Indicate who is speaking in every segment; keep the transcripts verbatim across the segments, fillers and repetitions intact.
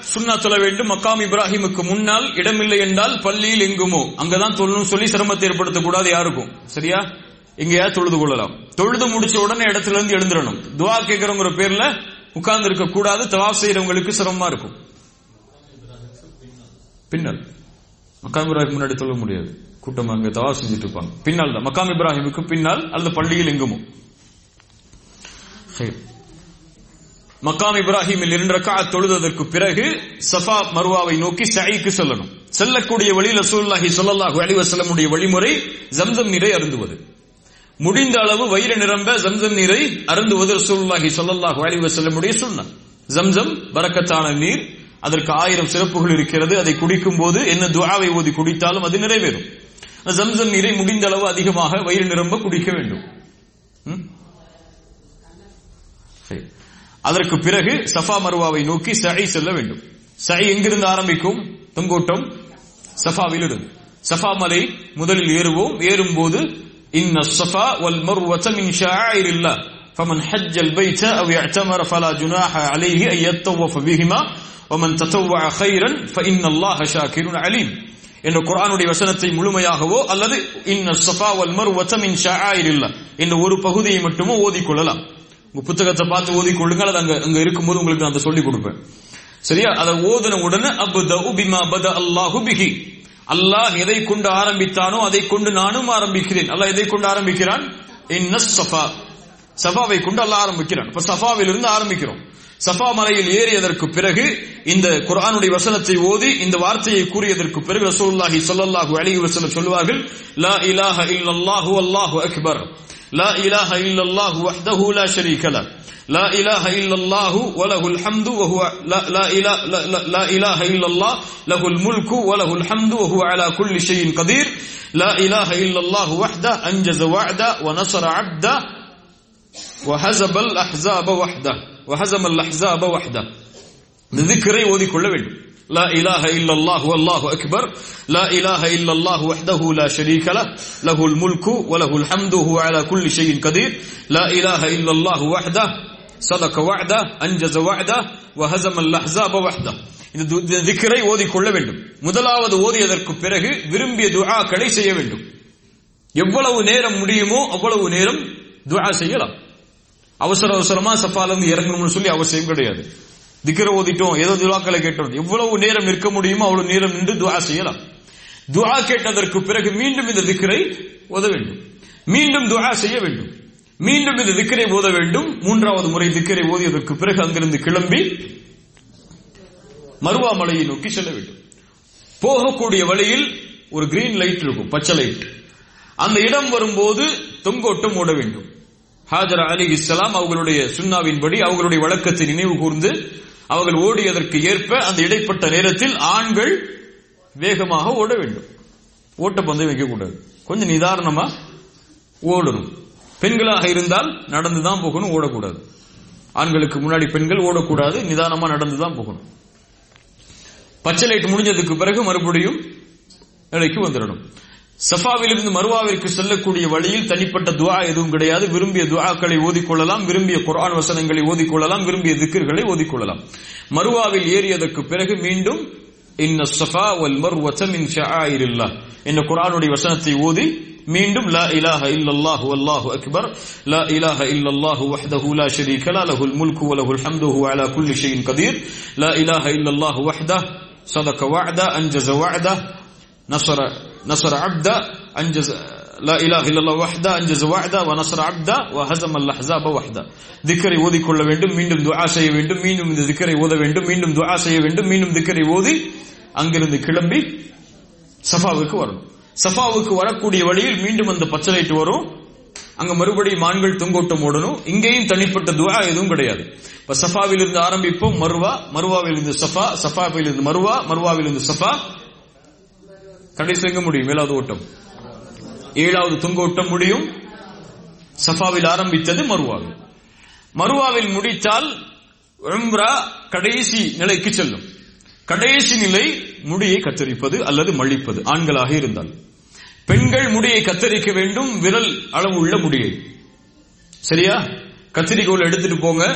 Speaker 1: சுன்னா தொழ வேண்டும். மக்காம் இப்ராஹிமுக்கு முன்னால் இடமில்லை என்றால் பள்ளியில் எங்குமோ அங்கதான் தொழணும் சொல்லி சிரமத்தை ஏற்படுத்தக்கூடாது யாருக்கும். சரியா? எங்கேயா தொழுது கொள்ளலாம். தொழுது முடிச்ச உடனே இடத்துல இருந்து எழுந்துடணும். துவா கேட்கிறவங்கிற பேர்ல உட்கார்ந்து இருக்க கூடாது. தவாஃப் செய்யறவங்களுக்கு சிரமமா இருக்கும். பின்னல் மக்காம் இப்ராஹிம் முன்னாடி தொழ முடியாது, கூட்டம் அங்க தவாஃப் செஞ்சுட்டு இருப்பாங்க. பின்னால் தான் மக்காம் இப்ராஹிமுக்கு பின்னால் அல்லது பள்ளியில் எங்குமோ. மக்காம் இப்ராஹிமில் இரண்டு ரக்அத் தொழுததற்கு பிறகு சஃபா மர்வாவை நோக்கி சஈக்கு செல்லணும். செல்லக்கூடிய வழி ரசூலுல்லாஹி ஸல்லல்லாஹு அலைஹி வஸல்லம் உடைய வழிமுறை ஜம்சம் நீரை அருந்துவது. முடிந்த அளவு வயிறு நிரம்ப ஜம்சம் நீரை அருந்துவது ரசூலுல்லாஹி ஸல்லல்லாஹு அலைஹி வஸல்லம் உடைய சுன்னத். ஜம்சம் பரக்கத்தான நீர், அதற்கு ஆயிரம் சிறப்புகள் இருக்கிறது. அதை குடிக்கும் போது என்ன துஆவை ஓதி குடித்தாலும் அது நிறைவேறும். ஜம்சம் நீரை முடிந்த அளவு அதிகமாக வயிறு நிரம்ப குடிக்க வேண்டும். அதற்கு பிறகு சஃபா மர்வாவை நோக்கி சஈ செல்ல வேண்டும். சஈ எங்கிருந்து ஆரம்பிக்கும்? தொங்கோட்டம் சஃபாவில் இருந்து. சஃபா மலை முதலில் ஏறுவோம். ஏறும்போது இன்ன ஸஃபா வல் மர்வத மின் ஷஆயிரில்லாஹ் ஃபமன் ஹஜ்ஜல் பைத அவ் இஅ்தமர ஃபலா ஜுனாஹ அலைஹி அன் யத்தவஃப பிஹிமா வமன் ததவ்வஅ கைரன் ஃபஇன்னல்லாஹ ஷாக்கிருன் அலீம் என்ற குர்ஆனுடைய வசனத்தை முழுமையாகவோ அல்லது இன்ன ஸஃபா வல் மர்வத மின் ஷஆயிரில்லாஹ் என்ற ஒரு பகுதியை மட்டுமோ ஓதிக்கொள்ளலாம். உங்க புத்தகத்தை பார்த்து ஓதிக்கொள்ளுங்க. அது அங்க அங்க இருக்கும்போது உங்களுக்கு நான் அதை சொல்லிக் கொடுப்பேன். சரியா? அதை ஓதின உடனே அப்தஉ பிமா பத அல்லாஹு பிஹி, அல்லாஹ் எதை கொண்டு ஆரம்பித்தானோ அதை கொண்டு நானும் ஆரம்பிக்கிறேன். அல்லாஹ் எதை கொண்டு ஆரம்பிக்கிறான்? இன்ன ஸஃபா, சஃபாவை கொண்டு அல்லாஹ் ஆரம்பிக்கிறான். இப்ப சஃபாவில் இருந்து ஆரம்பிக்கிறோம். சஃபா மலையில் ஏறியதற்கு பிறகு இந்த குர்ஆனுடைய வசனத்தை ஓதி இந்த வார்த்தையை கூறியதற்கு பிறகு ரசூலுல்லாஹி ஸல்லல்லாஹு அலைஹி வஸல்லம் சொல்வார்கள், லா இலாஹ இல்லல்லாஹு வல்லாஹு அக்பர், லா இலாஹ இல்லல்லாஹு வஹ்தஹு லா ஷரீக லஹ், லா இலாஹ இல்லல்லாஹு வலஹுல் ஹம்து வஹுவ லா இலாஹ லா இலாஹ இல்லல்லாஹ் லஹுல் முல்கு வலஹுல் ஹம்து வஹுவ அலா குல்லி ஷைஇன் கதீர், லா இலாஹ இல்லல்லாஹு வஹ்தஹு அன்ஜஸ வஅத வநஸர அப்த வஹஸபல் அஹ்ஸாப வஹ்த வஹஸமல் அஹ்ஸாப வஹ்த. இந்த திக்ரை ஓதிக்கொள்ள வேண்டும். லா இலாஹ இல்லல்லாஹு வல்லாஹு அக்பர், லா இலாஹ இல்லல்லாஹு வஹ்தஹு லா ஷரீக லஹ், லஹுல் முல்கு வலஹுல் ஹம்து வஹுவ அலா குல்லி ஷைஇன் கதீர், லா இலாஹ இல்லல்லாஹு வஹ்தஹு ஸதக வஅத அன்ஜஸ வஅத வஹஸமல் அஹ்ஸாப வஹ்த. இந்த திக்ரை ஓதிக்கொள்ள வேண்டும். முதலாவது ஓதியதற்கு பிறகு விரும்பிய துஆக்களை செய்ய வேண்டும். எவ்வளவு நேரம் முடியுமோ அவ்வளவு நேரம் துஆ செய்யலாம். அவசர அவசரமா சஃபால இருந்து இறங்கணும்னு சொல்லி அவசியம் கிடையாது. திக்ர ஓதிட்டோம், ஏதோ துஆக்களை கேட்டோம், எவ்வளவு நேரம் இருக்க முடியுமோ அவ்வளவு நேரம் நின்று துஆ செய்யலாம். துஆ கேட்டதற்கு பிறகு மீண்டும் இந்த திக்ரை ஓத வேண்டும். மீண்டும் துஆ செய்ய வேண்டும். மீண்டும் இந்த திக்ரை ஓத வேண்டும். மூன்றாவது முறை திக்ரை ஓதியதற்கு பிறகு அங்கிருந்து கிளம்பி மர்வா மலையை நோக்கி செல்ல வேண்டும். போகக்கூடிய வழியில் ஒரு கிரீன் லைட் இருக்கும், பச்சை லைட். அந்த இடம் வரும்போது தொங்கோட்டம் ஓட வேண்டும். ஹாஜரா அலைஹிஸ்ஸலாம் அவர்களுடைய சுன்னாவின்படி அவர்களுடைய வழக்கத்தை நினைவு கூர்ந்து அவர்கள் ஓடியதற்கு ஏற்ப அந்த இடைப்பட்ட நேரத்தில் ஆண்கள் வேகமாக ஓட வேண்டும். ஓட்ட பந்தயம் வைக்கக்கூடாது, கொஞ்சம் நிதானமா ஓடணும். பெண்களாக இருந்தால் நடந்துதான் போகணும், ஓடக்கூடாது. ஆண்களுக்கு முன்னாடி பெண்கள் ஓடக்கூடாது, நிதானமா நடந்துதான் போகணும். பச்சை லைட் முடிஞ்சதுக்கு பிறகு மறுபடியும் நிலைக்கு வந்துடணும். சஃபாவிலிருந்து மர்வாவிற்கு செல்லக்கூடிய வழியில் தனிப்பட்ட துஆ எதுவும் கிடையாது. விரும்பிய துஆக்களை ஓதிக்கொள்ளலாம், விரும்பிய குர்ஆன் வசனங்களை ஓதிக்கொள்ளலாம், விரும்பிய திக்ர்களை ஓதிக்கொள்ளலாம். மர்வாவில் ஏறியதற்கு பிறகு மீண்டும் இன்ன ஸஃபா வல் மர்வத மின் ஷஆயிரில்லாஹ் என்ற குர்ஆனுடைய வசனத்தை ஓதி மீண்டும் லா இலாஹ இல்லல்லாஹு வல்லாஹு அக்பர், லா இலாஹ இல்லல்லாஹு வஹ்தஹு லா ஷரீக லஹ் லஹுல் முல்கு வலஹுல் ஹம்து வஹுவ அலா குல்லி ஷைஇன் கதீர், லா இலாஹ இல்லல்லாஹு வஹ்தஹு ஸதக வஅத அன்ஜஸ வஅத நஸர நஸர அப்த அன்ஜஸ லா இலாஹ இல்லல்லாஹு வஹ்தஹு அன்ஜஸ வஅத வ நஸர அப்த வ ஹஸமல் அஹ்ஸாப வஹ்த. திக்ரை ஓதிக்கொள்ள வேண்டும், மீண்டும் துஆ செய்ய வேண்டும், மீண்டும் இந்த திக்ரை ஓத வேண்டும், மீண்டும் துஆ செய்ய வேண்டும், மீண்டும் திக்ரை ஓதி அங்கிருந்து கிளம்பி சஃபாவுக்கு வரணும். சஃபாவுக்கு வரக்கூடிய வழியில் மீண்டும் அந்த பச்சை லைட் வரும். அங்க மறுபடியும் ஆண்கள் தொங்கோட்டம் ஓடணும். இங்கேயும் தனிப்பட்ட துஆ எதுவும் கிடையாது. இப்ப சஃபாவில் இருந்து ஆரம்பிப்போம் மர்வா, மர்வாவில் இருந்து சஃபா, சஃபாவில் இருந்து மர்வா, மர்வாவில் இருந்து சஃபா, கடைசி எங்க முடியும்? ஏழாவது ஓட்டம், ஏழாவது தொங்கோட்டம் முடியும். சஃபாவில் ஆரம்பித்தது மர்வாவில். மர்வாவில் முடித்தால் உம்ரா கடைசி நிலைக்கு செல்லும். கடைசி நிலை முடியை கத்தரிப்பது அல்லது மழிப்பது, ஆண்களாக இருந்தால். பெண்கள் முடியை கத்தரிக்க வேண்டும், விரல் அளவு உள்ள முடியை. சரியா? கத்திரிக்கோல் எடுத்துட்டு போங்க,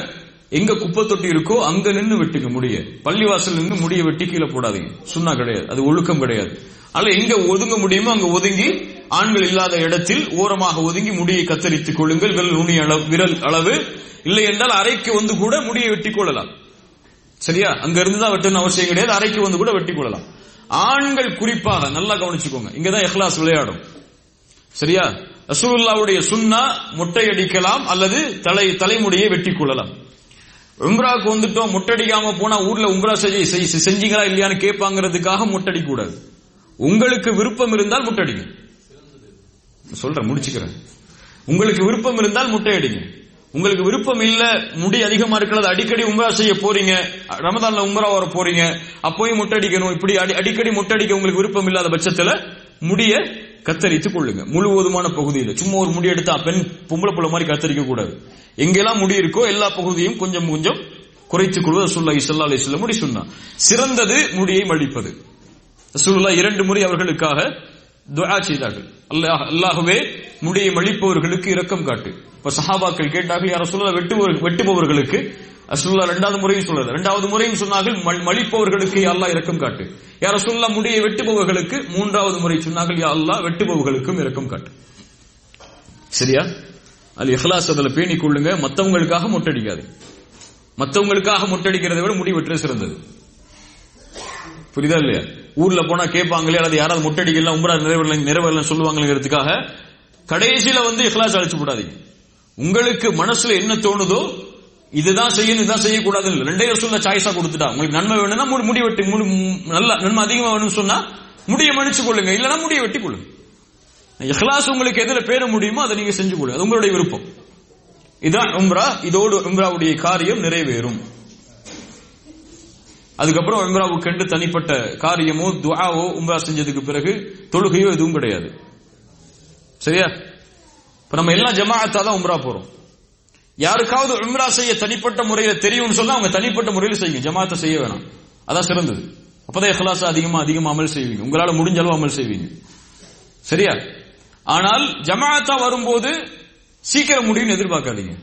Speaker 1: எங்க குப்பை தொட்டி இருக்கோ அங்க நின்னு வெட்டுங்க முடிய. பள்ளிவாசல் நின்று முடிய வெட்டி கீழே போடாதீங்க, சுன்னா கிடையாது, அது ஒழுக்கம் கிடையாது. அல்ல எங்க ஒதுங்க முடியுமோ அங்க ஒதுங்கி ஆண்கள் இல்லாத இடத்தில் ஓரமாக ஒதுங்கி முடியை கத்தரித்துக் கொள்ளுங்கள். விரல் நுனி அளவு விரல் அளவு இல்லை என்றால் அறைக்கு வந்து கூட முடியை வெட்டி கொள்ளலாம். சரியா? அங்க இருந்துதான் வெட்டணும் அவசியம் கிடையாது, அறைக்கு வந்து கூட வெட்டி கொள்ளலாம். ஆண்கள் குறிப்பாக நல்லா கவனிச்சுக்கோங்க, இங்கதான் இஹ்லாஸ் விளையாடும். சரியா? ரசூலுல்லாஹ்வுடைய சுன்னா மொட்டை அடிக்கலாம் அல்லது தலை தலைமுடியை வெட்டி கொள்ளலாம். உம்ராவுக்கு வந்துட்டோம், மொட்டடிக்காம போனா ஊர்ல உம்ரா செஞ்சீங்களா இல்லையான்னு கேட்பாங்கிறதுக்காக மொட்டடிக்க கூடாது. உங்களுக்கு விருப்பம் இருந்தால் முட்டடிங்க. சொல்றேன், முடிச்சுக்கிறேன். உங்களுக்கு விருப்பம் இருந்தால் முட்டை அடிங்க. உங்களுக்கு விருப்பம் இல்ல, முடி அதிகமா இருக்கிறது, அடிக்கடி உம்ரா செய்ய போறீங்க, ரமதான்ல உம்ரா வர போறீங்க, அப்போயும் முட்டடிக்கணும், இப்படி அடிக்கடி முட்டடிக்க உங்களுக்கு விருப்பம் இல்லாத பட்சத்துல முடிய கத்தரித்துக் கொள்ளுங்க. முழுவதுமான பகுதியில் சும்மா ஒரு முடி எடுத்தா பெண் பொம்பளை புள்ள மாதிரி கத்தரிக்க கூடாது. எங்கெல்லாம் முடி இருக்கோ எல்லா பகுதியும் கொஞ்சம் கொஞ்சம் குறைத்துக் கொள்வது ரசூலுல்லாஹி ஸல்லல்லாஹு அலைஹி வஸல்லம் முடி சுன்னா. சிறந்தது முடியை மடிப்பது. ரசூலுல்லாஹ் இரண்டு முறை அவர்களுக்காக துஆ செய்தார்கள். அல்லாஹ் அல்லாஹ்வே முடியை மடிப்பவர்களுக்கு இரக்கம் காட்டு. இப்ப சஹாபாக்கள் கேட்டார்கள், யா ரசூலுல்லாஹ் வெட்டுபவர் வெட்டுபவர்களுக்கு. ரசூலுல்லாஹ் இரண்டாவது முறையும் சொல்றாரு, இரண்டாவது முறையும் சொன்னார்கள் மலிப்பவர்களுக்கு யா அல்லாஹ் இரக்கம் காட்டு. யா ரசூலுல்லாஹ் முடியை வெட்டுபவர்களுக்கு. மூன்றாவது முறை சொன்னார்கள், யா அல்லாஹ் வெட்டுபவர்களுக்கும் இரக்கம் காட்டு. சரியா? அல் இஹ்லாஸ் அதுல பேணிக் கொள்ளுங்க. மத்தவங்களுக்காக மொட்டடிக்காது. மத்தவங்களுக்காக மொட்டடிக்கிறதை விட முடி வெட்டுறது சிறந்தது. புரியுதா இல்லையா? ஊர்ல போனா கேட்பாங்களே, அல்லது யாராவது மொட்டடிக்கலாம் உம்ரா நிறைவேறல நிறைவேறல சொல்லுவாங்கிறதுக்காக கடைசியில வந்து இஹ்லாஸ் அழைச்சு போடாதீங்க. உங்களுக்கு மனசுல என்ன தோணுதோ இதுதான் செய்யணும் இதுதான் செய்யக்கூடாது இல்லை. ரெண்டே சொல்ல சாய்ஸா கொடுத்துட்டா, உங்களுக்கு நன்மை வேணும்னா முடி வெட்டி நல்ல நன்மை அதிகமா வேணும்னு சொன்னா முடியை மன்னிச்சு கொள்ளுங்க, இல்லைன்னா முடியை வெட்டி கொள்ளுங்க. இஹ்லாஸ் உங்களுக்கு எதுல பேர முடியுமோ அதை நீங்க செஞ்சு கொள்ளுங்க, அது உங்களுடைய விருப்பம். இதான் உம்ரா. இதோடு உம்ராவுடைய காரியம் நிறைவேறும். அதுக்கப்புறம் உம்ராவுக்கு கண்டு தனிப்பட்ட காரியமோ துஆவோ உம்ரா செஞ்சதுக்கு பிறகு தொழுகையோ எதுவும் கிடையாது. சரியா? இப்ப நம்ம எல்லாம் ஜமாஅத்தா தான் உம்ரா போறோம். யாருக்காவது உம்ரா செய்ய தனிப்பட்ட முறையில தெரியும்னு சொன்னா அவங்க தனிப்பட்ட முறையில் செய்யுங்க, ஜமாஅத்தை செய்ய வேணாம். அதான் சிறந்தது. அப்பதான் இஹ்லாஸ் அதிகமா அதிகமா அமல் செய்வீங்க, உங்களால முடிஞ்ச அளவு அமல் செய்வீங்க. சரியா? ஆனால் ஜமாஅத்தா வரும்போது சீக்கிரம் முடியும்னு எதிர்பார்க்காதீங்க.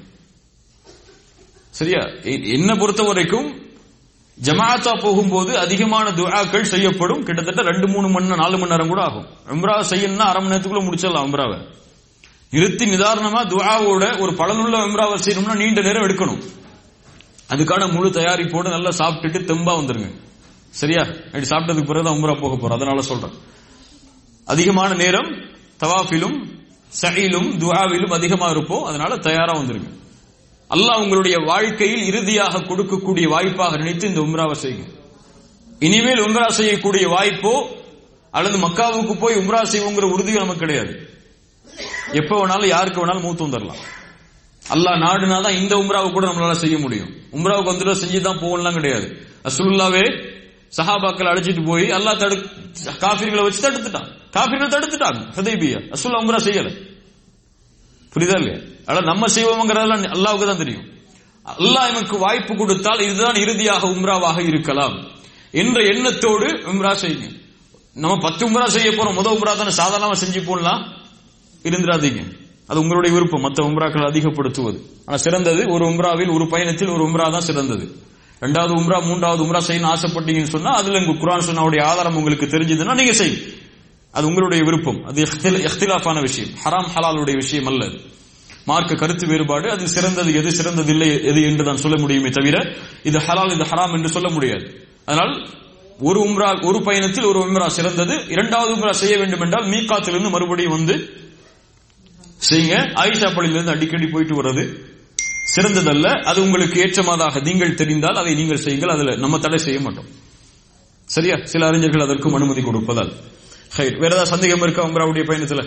Speaker 1: சரியா? என்ன பொறுத்த வரைக்கும் ஜமாஅத்தா போகும்போது அதிகமான துஆக்கள் செய்யப்படும். கிட்டத்தட்ட ரெண்டு மூணு மணி நாலு மணி நேரம் கூட ஆகும். உம்ரா செய்யணும்னா அரை மணி நேரத்துக்குள்ள முடிச்சிடலாம். உம்ராவை நிறுத்தி நிதாரணமா துஆவோட ஒரு பலனுள்ள உம்ராவை செய்யணும்னா நீண்ட நேரம் எடுக்கணும். அதுக்கான முழு தயாரிப்போடு நல்லா சாப்பிட்டுட்டு தெம்பா வந்துருங்க. சரியா? அப்படி சாப்பிட்டதுக்கு பிறகு உம்ரா போக போறோம், அதனால சொல்றேன். அதிகமான நேரம் தவாஃபிலும் சஈலும் துஆவிலும் அதிகமா இருப்போம், அதனால தயாரா வந்துருங்க. அல்லாஹ் உங்களுடைய வாழ்க்கையில் இறுதியாக கொடுக்கக்கூடிய வாய்ப்பாக நினைத்து இந்த உம்ராவை செய்யுங்க. இனிமேல் உம்ரா செய்யக்கூடிய வாய்ப்போ அல்லது மக்காவுக்கு போய் உம்ரா செய்வோங்கிற உறுதியும் நமக்கு கிடையாது. எப்ப வேணாலும் யாருக்கு வேணாலும் மூத்து வந்துடலாம். அல்லாஹ் நாடுனாதான் இந்த உம்ராவை கூட நம்மளால செய்ய முடியும். உம்ராவுக்கு வந்துட்டு செஞ்சுதான் போகலாம் கிடையாது. ரசூலுல்லாஹ்வே சஹாபாக்கள் அழைச்சிட்டு போய் அல்லாஹ் தடு காஃபிர்களை வச்சு தடுத்துட்டான். காஃபிர்கள் தடுத்துட்டாங்க ஹுதைபியா. ரசூலுல்லாஹ் உம்ரா செய்யல. புரியுதா இல்லையா? ஆனா நம்ம செய்வோம்ங்கிறதெல்லாம் அல்லாஹ்வுக்கு தான் தெரியும். அல்லாஹ் எனக்கு வாய்ப்பு கொடுத்தால் இதுதான் இறுதியாக உம்ராவாக இருக்கலாம் என்ற எண்ணத்தோடு உம்ரா செய்யுங்க. நம்ம பத்து உம்ரா செய்ய போறோம், முதல் உம்ரா தானே சாதாரணமா செஞ்சு போடலாம் இருந்துடாதீங்க. அது உங்களுடைய விருப்பம், மற்ற உம்ராக்கள் அதிகப்படுத்துவது. ஆனா சிறந்தது ஒரு உம்ராவில் ஒரு பயணத்தில் ஒரு உம்ரா தான் சிறந்தது. ரெண்டாவது உம்ரா மூன்றாவது உம்ரா செய்யணும் ஆசைப்பட்டீங்கன்னு சொன்னா அதுல குர்ஆன் சுன்னாவுடைய ஆதாரம் உங்களுக்கு தெரிஞ்சதுன்னா நீங்க செய்யுங்க, அது உங்களுடைய விருப்பம். அது இஹ்திலாஃபான விஷயம், ஹராம் ஹலாலுடைய விஷயம் அல்ல. மார்க்க கருத்து வேறுபாடு, அது சிறந்தது எது சிறந்தது இல்லை எது என்று தான் சொல்ல முடியுமே தவிர இது ஹலால் இது ஹராம் என்று சொல்ல முடியாது. அதனால் ஒரு உம்ரா ஒரு பயணத்தில் ஒரு உம்ரா சிறந்தது. இரண்டாவது உம்ரா செய்ய வேண்டும் என்றால் மீகாத்திலிருந்து மறுபடியும் வந்து செய்யுங்க. ஆயிஷா பள்ளியிலிருந்து அடிக்கடி போயிட்டு வர்றது சிறந்ததல்ல. அது உங்களுக்கு ஏற்றமாதாக நீங்கள் தெரிந்தால் அதை நீங்கள் செய்யுங்கள், அதுல நம்ம தடை செய்ய மாட்டோம். சரியா? சில அறிஞர்கள் அதற்கும் அனுமதி கொடுப்பதால். வேற ஏதாவது சந்தேகம் இருக்கா உம்ராவுடைய பயணத்துல?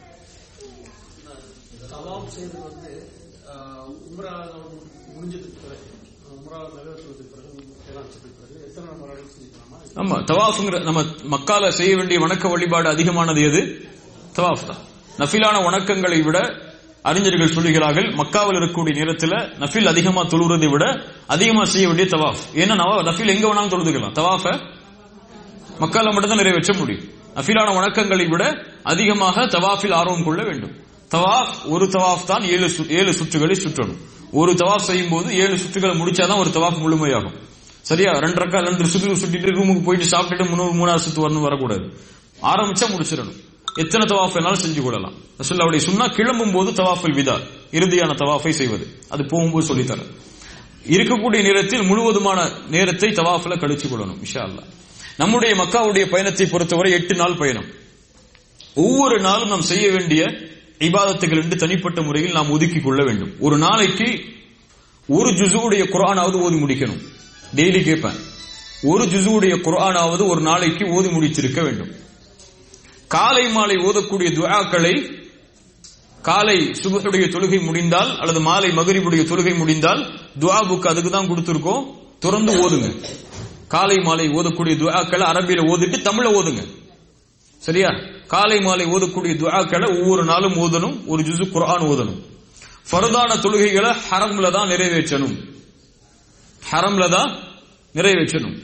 Speaker 1: ஆமா, தவாஃப்ங்கிற நம்ம மக்கால செய்ய வேண்டிய வணக்க வழிபாடு அதிகமானது எது? தவாஃப் தான். நஃபிலான வணக்கங்களை விட அறிஞர்கள் சொல்லுகிறார்கள் மக்காவில் இருக்கக்கூடிய நேரத்தில் நஃபில் அதிகமா தொழுறதை விட அதிகமா செய்ய வேண்டிய தவாஃப். ஏன்னா நஃபில் எங்க வேணாலும் தொழுதுக்கலாம், தவாஃப மக்கால மட்டும் தான் நிறைவேற்ற முடியும். நஃபிலான வணக்கங்களை விட அதிகமாக தவாஃபில் ஆர்வம் கொள்ள வேண்டும். தவாஃப் ஒரு தவாஃப் தான் ஏழு ஏழு சுற்றுகளை சுற்றணும். ஒரு தவாஃப் செய்யும் போது ஏழு சுற்றுகளை முடிச்சாதான் ஒரு தவாஃப் முழுமையாகும். சரியா? ரெண்டு ரக்கா ரெண்டு சுற்று சுட்டிட்டு ரூமுக்கு போயிட்டு சாப்பிட்டுட்டு மூணு மூணாவது சுத்து வரணும் வரக்கூடாது. ஆரம்பிச்சா முடிச்சிடணும். எத்தனை தவாஃப் வேணாலும் செஞ்சு கொள்ளலாம். ரசூலுல்லாஹி சுன்னா கிளம்பும் போது தவாஃபுல் விதா இறுதியான தவாஃபை செய்வது, அது போகும்போது சொல்லித்தர. இருக்கக்கூடிய நேரத்தில் முழுவதுமான நேரத்தை தவாஃப்ல கழிச்சு கொள்ளணும் இன்ஷா அல்லாஹ். நம்முடைய மக்காவுடைய பயணத்தை பொறுத்தவரை எட்டு நாள் பயணம். ஒவ்வொரு நாளும் நாம் செய்ய வேண்டிய இபாதத்துகள் என்று தனிப்பட்ட முறையில் நாம் ஒதுக்கி கொள்ள வேண்டும். ஒரு நாளைக்கு ஒரு ஜுஸுடைய குர்ஆனாவது ஓதி முடிக்கணும். டெய்லி கேட்பேன், ஒரு ஜுஸுடைய குர்ஆனாவது ஒரு நாளைக்கு ஓதி முடித்திருக்க வேண்டும். காலை மாலை ஓதக்கூடிய துஆக்களை காலை சுபஹுடைய தொழுகை முடிந்தால் அல்லது மாலை மக்ரிபுடைய தொழுகை முடிந்தால் துஆ புக் அதுக்கு தான் கொடுத்திருக்கோம், தொடர்ந்து ஓதுங்க. காலை மாலை ஓதக்கூடிய துஆக்களை அரபியில ஓதிட்டு தமிழ்ல ஓதுங்க. சரியா? காலை மாலை ஓதக்கூடிய துஆக்களை ஒவ்வொரு நாளும் ஓதணும். ஒரு ஜுஸு குர்ஆன் ஓதணும். ஃபர்தான தொழுகைகளை ஹரம்ல தான் நிறைவேற்றணும். ஹரம்ல தான் நிறைவேற்றணும்.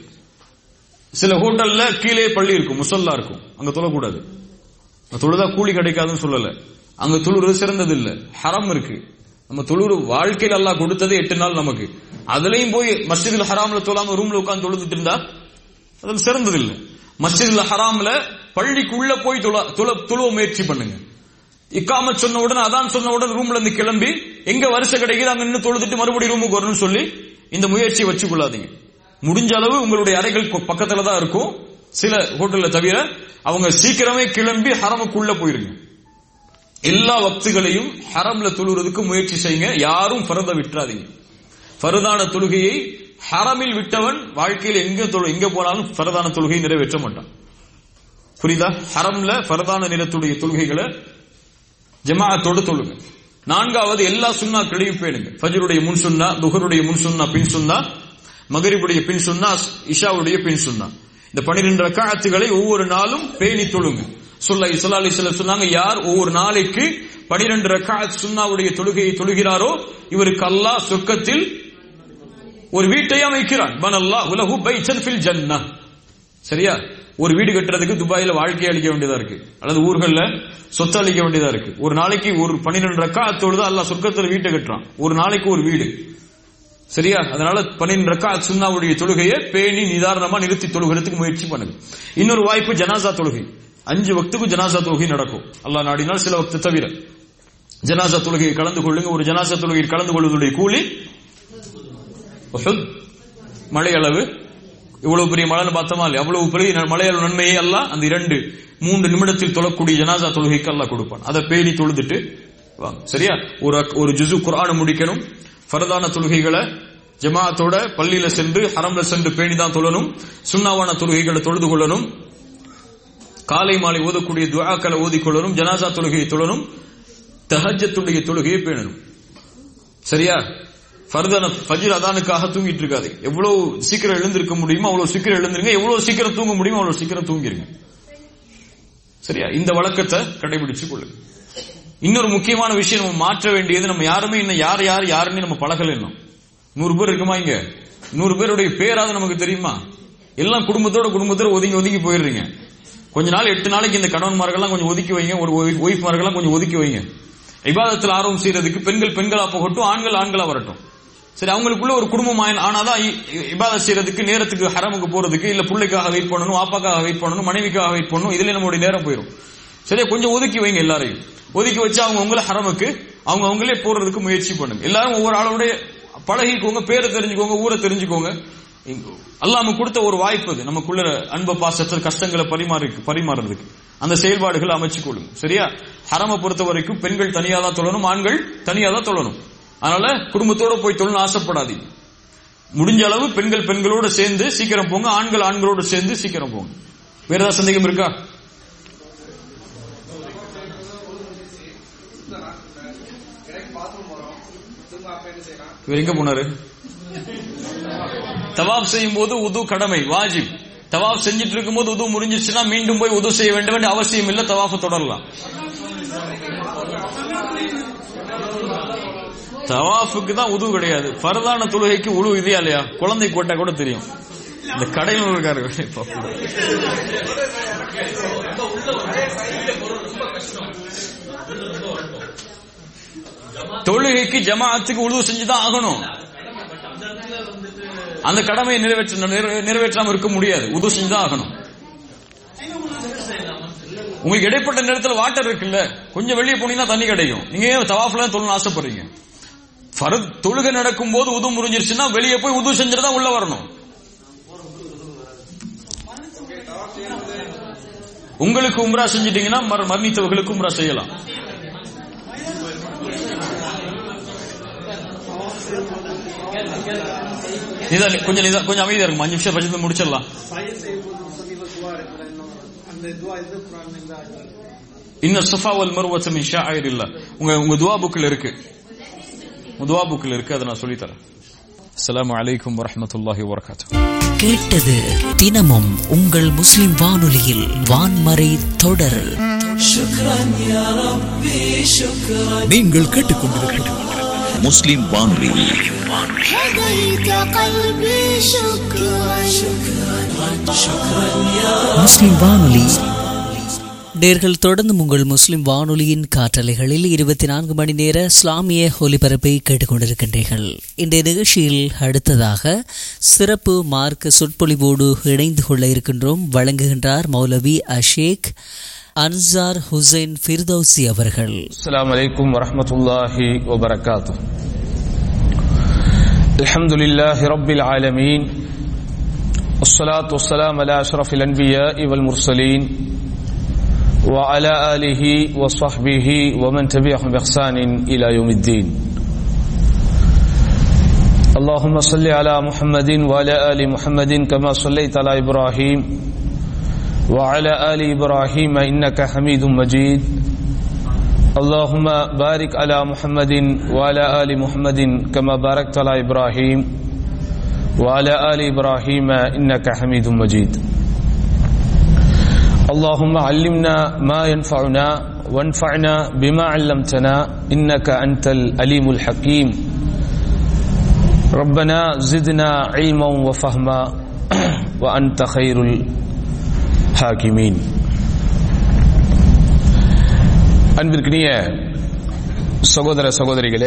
Speaker 1: சில ஹோட்டல்ல கீழே பள்ளி இருக்கும், முசல்லா இருக்கும், அங்க தொழக்கூடாது. தொழுதா கூலி கிடைக்காதுன்னு சொல்லல, அங்க தொழுறது சிறந்தது இல்ல. ஹரம் இருக்கு, நம்ம தொழுறு வாழ்க்கையில் அல்லாஹ் கொடுத்தது எட்டு நாள் நமக்கு. அதுலயும் போய் மஸ்ஜிதுல் ஹராம்ல தொழாம ரூம்ல உட்கார்ந்து தொழுதுட்டு இருந்தா அது சிறந்தது இல்ல. மஸ்ஜிதுல் ஹராம்ல பள்ளிக்குள்ள போய் தொழுவ முயற்சி பண்ணுங்க. இக்காமத் சொன்ன உடனே அதான் சொன்ன உடனே ரூம்ல இருந்து கிளம்பி எங்க வரிசை கிடைக்குது அங்க நின்று தொழுதுட்டு மறுபடியும் ரூமுக்கு வரணும்னு சொல்லி இந்த முயற்சியை வச்சு கொள்ளாதீங்க. முடிஞ்ச அளவு உங்களுடைய அறைகள் பக்கத்துல தான் இருக்கும். சில ஹோட்டல்ல தவிர அவங்க சீக்கிரமே கிளம்பி ஹரமுக்குள்ள போயிருங்க. எல்லா வக்துகளையும் ஹரம்ல தொழுறதுக்கு முயற்சி செய்யுங்க. யாரும் ஃபர்த விட்டுறாதீங்க. ஃபர்தான தொழுகையை ஹரமில் விட்டவன் வாழ்க்கையில் எங்க எங்க போனாலும் ஃபர்தான தொழுகையை நிறைவேற்ற மாட்டான். புரியுதா? ஹரம்ல ஃபர்தான நிறத்துடைய தொழுகைகளை ஜமாஅத்தோடு தொழுங்க. நான்காவது எல்லா சுன்னாக்களையும் பேணுங்க. ஃபஜ்ருடைய முன் சுன்னா, துஹருடைய முன் சுன்னா, பின் சுன்னா, மகரிபுடைய பின் சுன்னா, இஷாவுடைய பின் சுன்னா, இந்த பன்னிரண்டு ரக்காத்துகளை ஒவ்வொரு நாளும் பேணி தொழுங்க. ஸல்லல்லாஹு அலைஹி வஸல்லம் சொன்னாங்க, யார் ஒவ்வொரு நாளைக்கு பன்னிரண்டு ரக்காத் சுன்னாவுடைய தொழுகையை தொழுகிறாரோ இவருக்கு அல்லாஹ் சொர்க்கத்தில் ஒரு வீட்டை அமைக்கிறான். பனல்லாஹு லஹு பைத்தன் ஃபில் ஜன்னah. சரியா? ஒரு வீடு கட்டுறதுக்கு துபாயில வாழ்க்கையை அளிக்க வேண்டியதா இருக்கு, அல்லது ஊர்கள்ல சொத்து அளிக்க வேண்டியதா இருக்கு. ஒரு நாளைக்கு ஒரு பன்னிரண்டு ரக்காத் தொழுதா அல்லாஹ் சொர்க்கத்துல வீட்டை கட்டுறான். ஒரு நாளைக்கு ஒரு வீடு. சரியா? அதனால பன்னிரண்டு ரக்காத் சுன்னாவுடைய தொழுகையை பேணி நிதானமா நிறுத்தி தொழுகிறதுக்கு முயற்சி பண்ணுங்க. இன்னொரு வாய்ப்பு ஜனாசா தொழுகை. அஞ்சு வக்துக்கு ஜனாசா தொழுகை நடக்கும். அல்லாஹ் நாடினால் சில வக்து தவிர ஜனாசா தொழுகையை கலந்து கொள்ளுங்க. ஒரு ஜனாசா தொழுகையில் கலந்து கொள்வதுடைய கூலி மழை அளவு. இவ்வளவு பெரிய மழை பார்த்தோமா இல்லையா? அவ்வளவு பெரிய மழை அளவு நன்மையை அல்லாஹ் அந்த இரண்டு மூன்று நிமிடத்தில் தொழக்கூடிய ஜனாசா தொழுகைக்கு அல்லாஹ் கொடுப்பான். அதை பேணி தொழுதுட்டு வாங்க. சரியா? ஒரு ஒரு ஜுஸு குர்ஆன் முடிக்கணும். ஃபர்தான தொழுகைகளை ஜமாஅத்தோட பள்ளியில சென்று ஹரம்ல சென்று பேணி தான் தொழணும். சுன்னாவான தொழுகைகளை தொழுது கொள்ளணும். காலை மாலை ஓதக்கூடிய துஆக்களை ஓதிக்கொள்ளணும். ஜனாசா தொழுகையை தொழணும். தஹஜ்ஜத்துடைய தொழுகையை பேணணும். சரியா? ஃபர்தான ஃபஜ்ர் அதானுக்காக தூங்கிட்டு இருக்காது. எவ்வளவு சீக்கிரம் எழுந்திருக்க முடியுமோ அவ்வளவு சீக்கிரம் எழுந்திருங்க. எவ்வளவு சீக்கிரம் தூங்க முடியுமோ அவ்வளவு சீக்கிரம் தூங்கிருங்க. சரியா? இந்த வழக்கத்தை கடைபிடிச்சு கொள்ளுங்க. இன்னொரு முக்கியமான விஷயம் நம்ம மாற்ற வேண்டியது, நம்ம யாருமே இன்னும் யார் யார் யாருன்னு நம்ம பழகல. இன்னும் நூறு பேர் இருக்குமா இங்க? நூறு பேருடைய பேராவது நமக்கு தெரியுமா? எல்லாம் குடும்பத்தோட குடும்பத்தோட ஒதுங்கி ஒதுங்கி போயிடுறீங்க. கொஞ்ச நாள் எட்டு நாளைக்கு இந்த கணவன்மார்கள்லாம் கொஞ்சம் ஒதுக்கி வைங்க. ஒரு ஒய்ஃப்மார்கள்லாம் கொஞ்சம் ஒதுக்கி வைங்க. இபாதத்தில் ஆர்வம் செய்யறதுக்கு பெண்கள் பெண்களா போகட்டும், ஆண்கள் ஆண்களா வரட்டும். சரி, அவங்களுக்குள்ள ஒரு குடும்பம் ஆனாதான் இபாதத் செய்யறதுக்கு, நேரத்துக்கு ஹரமுக்கு போறதுக்கு, இல்ல பிள்ளைக்காக வெயிட் பண்ணணும், ஆப்பாக்காக வெயிட் பண்ணணும், மனைவிக்காக வெயிட் பண்ணணும், இதுல நம்மளுடைய நேரம் போயிடும். சரியா? கொஞ்சம் ஒதுக்கி வைங்க. எல்லாரையும் ஒதுக்கி வச்சு அவங்க உங்களை ஹரமுக்கு அவங்க அவங்களே போறதுக்கு முயற்சி பண்ணுங்க. எல்லாரும் ஒவ்வொரு ஆளோட பழகிக்கோங்க, பேரை தெரிஞ்சுக்கோங்க, ஊரை தெரிஞ்சுக்கோங்க. அல்லாஹ் நமக்கு கொடுத்த ஒரு வாய்ப்பு அது. நமக்குள்ள அன்பு பாசத்தை கஷ்டங்களை பரிமாறி பரிமாறுறதுக்கு அந்த செயல்பாடுகளை அமைச்சு கொள்ளுங்க. சரியா? ஹரமை பொறுத்த வரைக்கும் பெண்கள் தனியா தான் தொழணும், ஆண்கள் தனியா தான் தொழணும். அதனால குடும்பத்தோட போய் தொழணும் ஆசைப்படாதீங்க. முடிஞ்ச அளவு பெண்கள் பெண்களோட சேர்ந்து சீக்கிரம் போங்க, ஆண்கள் ஆண்களோட சேர்ந்து சீக்கிரம் போங்க. வேற ஏதாவது சந்தேகம் இருக்கா? இவர் எங்க போனாரு? தவாப் செய்யும் போது உது கடமை, வாஜிப். தவாப் செஞ்சிட்டு இருக்கும் போது உது முடிஞ்சிச்சுன்னா மீண்டும் போய் உது செய்ய வேண்டும் என்ற அவசியம் இல்ல. தவாஃப தொடரலாம். தவாஃபுக்கு தான் உது கிடையாது. ஃபர்தான தொழுகைக்கு உழு இதே இல்லையா? குழந்தை போட்டா கூட தெரியும். இந்த கடையில் இருக்காரு. தொழுகைக்கு ஜமாஅத்துக்கு உது செஞ்சுதான் ஆகணும். அந்த கடமையை நிறைவேற்ற நிறைவேற்றாம இருக்க முடியாது. உது செஞ்சுதான் ஆகணும். உங்களுக்கு இடைப்பட்ட நேரத்தில் வாட்டர் இருக்குல்ல, கொஞ்சம் வெளியே போனீங்கன்னா தண்ணி கிடைக்கும். நீங்க ஏன் தவாஃப்ல தொழணும்னு ஆசைப்படுறீங்க? ஃபர்த் தொழுகை நடக்கும் போது உது முறிஞ்சிருச்சுன்னா வெளியே போய் உது செஞ்சுட்டு தான் உள்ள வரணும். உங்களுக்கு உம்ரா செஞ்சிட்டீங்கன்னா மரணித்தவர்களுக்கு உம்ரா செய்யலாம். கொஞ்சம் கொஞ்சம் அமைதியா இருக்கும். அஞ்சு நிமிஷம் பட்சத்தை முடிச்சிடலாம். இன்ன ஸஃபா வல் மர்வத மின் ஷாயிரில்லாஹ். உங்க உங்க துஆ புக்ல இருக்கு, துஆ புக்ல இருக்கு, அதை நான் சொல்லி தரேன். அஸ்ஸலாமு அலைக்கும் வரஹ்மத்துல்லாஹி வபரகாத்துஹு.
Speaker 2: கேட்டது தினமும் உங்கள் முஸ்லிம் வானொலியில் வான்மறை தொடர்.
Speaker 3: நீங்கள் கேட்டுக்கொண்டிருக்கிறது முஸ்லிம் வானொலி.
Speaker 2: முஸ்லிம் வானொலி நேர்கள் தொடர்ந்து உங்கள் முஸ்லிம் வானொலியின் காற்றலைகளில் இருபத்தி நான்கு மணி நேர இஸ்லாமிய ஒலிபரப்பை கேட்டுக்கொண்டிருக்கின்றீர்கள். இன்றைய நிகழ்ச்சியில் அடுத்ததாக சிறப்பு மார்க்க சொற்பொழிவோடு இணைந்து கொள்ள இருக்கின்றோம். வழங்குகின்றார் மௌலவி அஷேக் அன்சார் ஹுசைன் ஃபிர்தௌசி அவர்கள்.
Speaker 4: அஸ்ஸலாமு அலைக்கும் வரஹ்மத்துல்லாஹி வபரகாத்துஹு. அல்ஹம்துலில்லாஹி ரப்பில் ஆலமீன். வஸ்ஸலாத்து வஸ்ஸலாமு அலா அஷ்ரஃபில் அன்பியாஇ வல் முர்சலீன் وعلى آله وصحبه ومن تبعهم بإحسان إلى يوم الدين. اللهم صل على محمد وعلى آل محمد كما صليت على إبراهيم وعلى آل إبراهيم إنك حميد مجيد. اللهم بارك على محمد وعلى آل محمد كما باركت على إبراهيم وعلى آل إبراهيم إنك حميد مجيد. اللهم علمنا ما ينفعنا وانفعنا بما علمتنا إنك أنت العليم الحكيم. ربنا زدنا علما وفهما وأنت خير الحاكمين. அன்பிற்கினிய சகோதர சகோதரிகளே,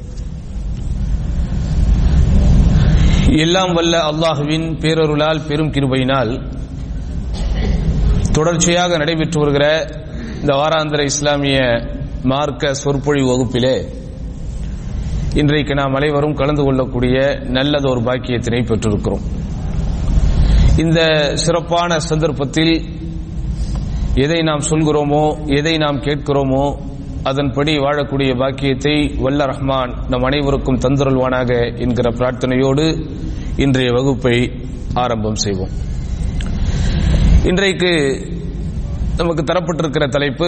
Speaker 4: எல்லாம் வல்ல அல்லாஹுவின் பேரருளால் பெரும் கிருபையினால் தொடர்ச்சியாக நடைபெற்று வருகிற இந்த வாராந்திர இஸ்லாமிய மார்க்க சொற்பொழிவு வகுப்பிலே இன்றைக்கு நாம் அனைவரும் கலந்து கொள்ளக்கூடிய நல்லதொரு பாக்கியத்தினை பெற்றிருக்கிறோம். இந்த சிறப்பான சந்தர்ப்பத்தில் எதை நாம் சொல்கிறோமோ, எதை நாம் கேட்கிறோமோ அதன்படி வாழக்கூடிய பாக்கியத்தை வல்ல ரஹ்மான் நம் அனைவருக்கும் தந்தருள்வானாக என்கிற பிரார்த்தனையோடு இன்றைய வகுப்பை ஆரம்பம் செய்வோம். இன்றைக்கு நமக்கு தரப்பட்டிருக்கிற தலைப்பு,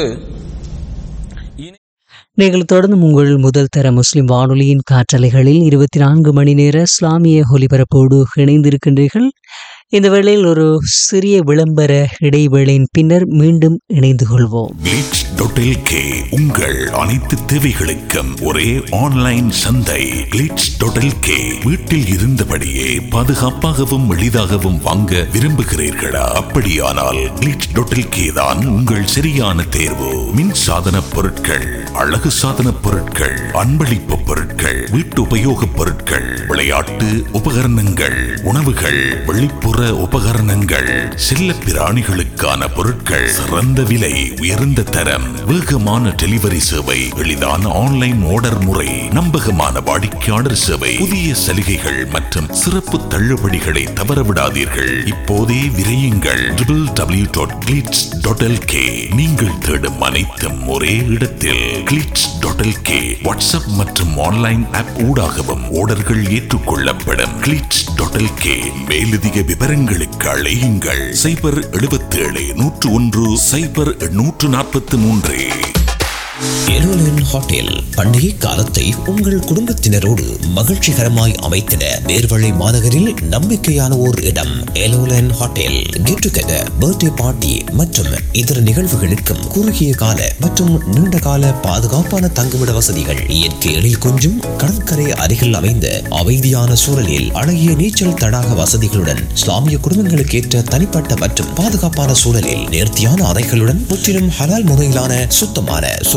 Speaker 2: நீங்கள் தொடர்ந்து உங்கள் முதல் தர முஸ்லிம் வானொலியின் காற்றலைகளில் இருபத்தி நான்கு மணி நேர இஸ்லாமிய ஒலிபரப்போடு இணைந்திருக்கின்றீர்கள். இந்த வேளையில் ஒரு சிறிய விளம்பர இடைவேளையின் பின்னர் மீண்டும் இணைந்து கொள்வோம்.
Speaker 3: கிளிட்ஸ் டாட் எல் கே உங்கள் அனைத்து தேவைகளுக்கும் ஒரே ஆன்லைன் சந்தை. Glitz dot L K. வீட்டில் இருந்தபடியே பாதுகாப்பாகவும் எளிதாகவும் வாங்க விரும்புகிறீர்களா? அப்படியானால் கிளிட்ஸ் டாட் எல் கே தான் உங்கள் சரியான தேர்வு. மின் சாதன பொருட்கள், அழகு சாதன பொருட்கள், அன்பளிப்பு பொருட்கள், வீட்டு உபயோக பொருட்கள், விளையாட்டு உபகரணங்கள், உணவுகள், வெளிப்புற உபகரணங்கள், செல்ல பிராணிகளுக்கான பொருட்கள், சிறந்த விலை, உயர்ந்த தரம், வேகமான டெலிவரி சேவை, எளிதான ஆன்லைன் ஆர்டர் முறை, நம்பகமான வாடிக்கையாளர் சேவை, புதிய சலுகைகள் மற்றும் சிறப்பு தள்ளுபடிகளை தவறவிடாதீர்கள். இப்போதே விரையுங்கள். W W W dot glitz dot L K. நீங்கள் தேடும் அனைத்தும் ஒரே இடத்தில். Glitz dot L K. WhatsApp மற்றும் ஆன்லைன் ஆப் ஊடாகவும் ஆர்டர்கள் ஏற்றுக்கொள்ளப்படும். Glitz dot L K. மேலதிக விவரங்களுக்கு அழையுங்கள். சைபர் எழுபத்தி ஏழு நூற்று ஒன்று சைபர் நூற்று நாற்பத்தி மூன்று.
Speaker 5: எலோலன் ஹோட்டல் பண்டிகை காலத்தை உங்கள் குடும்பத்தினரோடு மகிழ்ச்சிகரமாய் அமைத்திட நேர்வழி மாநகரில் நம்பிக்கையான ஓர் இடம். எலோலன் hotel. Get together, birthday party மற்றும் இதர நிகழ்வுகளுக்கும் குறுகிய கால மற்றும் நீண்ட கால பாதுகாப்பான தங்குமிட வசதிகள், இயற்கை எழில் கொஞ்சும் கடற்கரை அருகில் அமைந்த அமைதியான சூழலில் அழகிய நீச்சல் தடாக வசதிகளுடன், இஸ்லாமிய குடும்பங்களுக்கு ஏற்ற தனிப்பட்ட மற்றும் பாதுகாப்பான சூழலில் நேர்த்தியான அறைகளுடன், முற்றிலும் ஹலால் முறையிலான சுத்தமான சுகாதார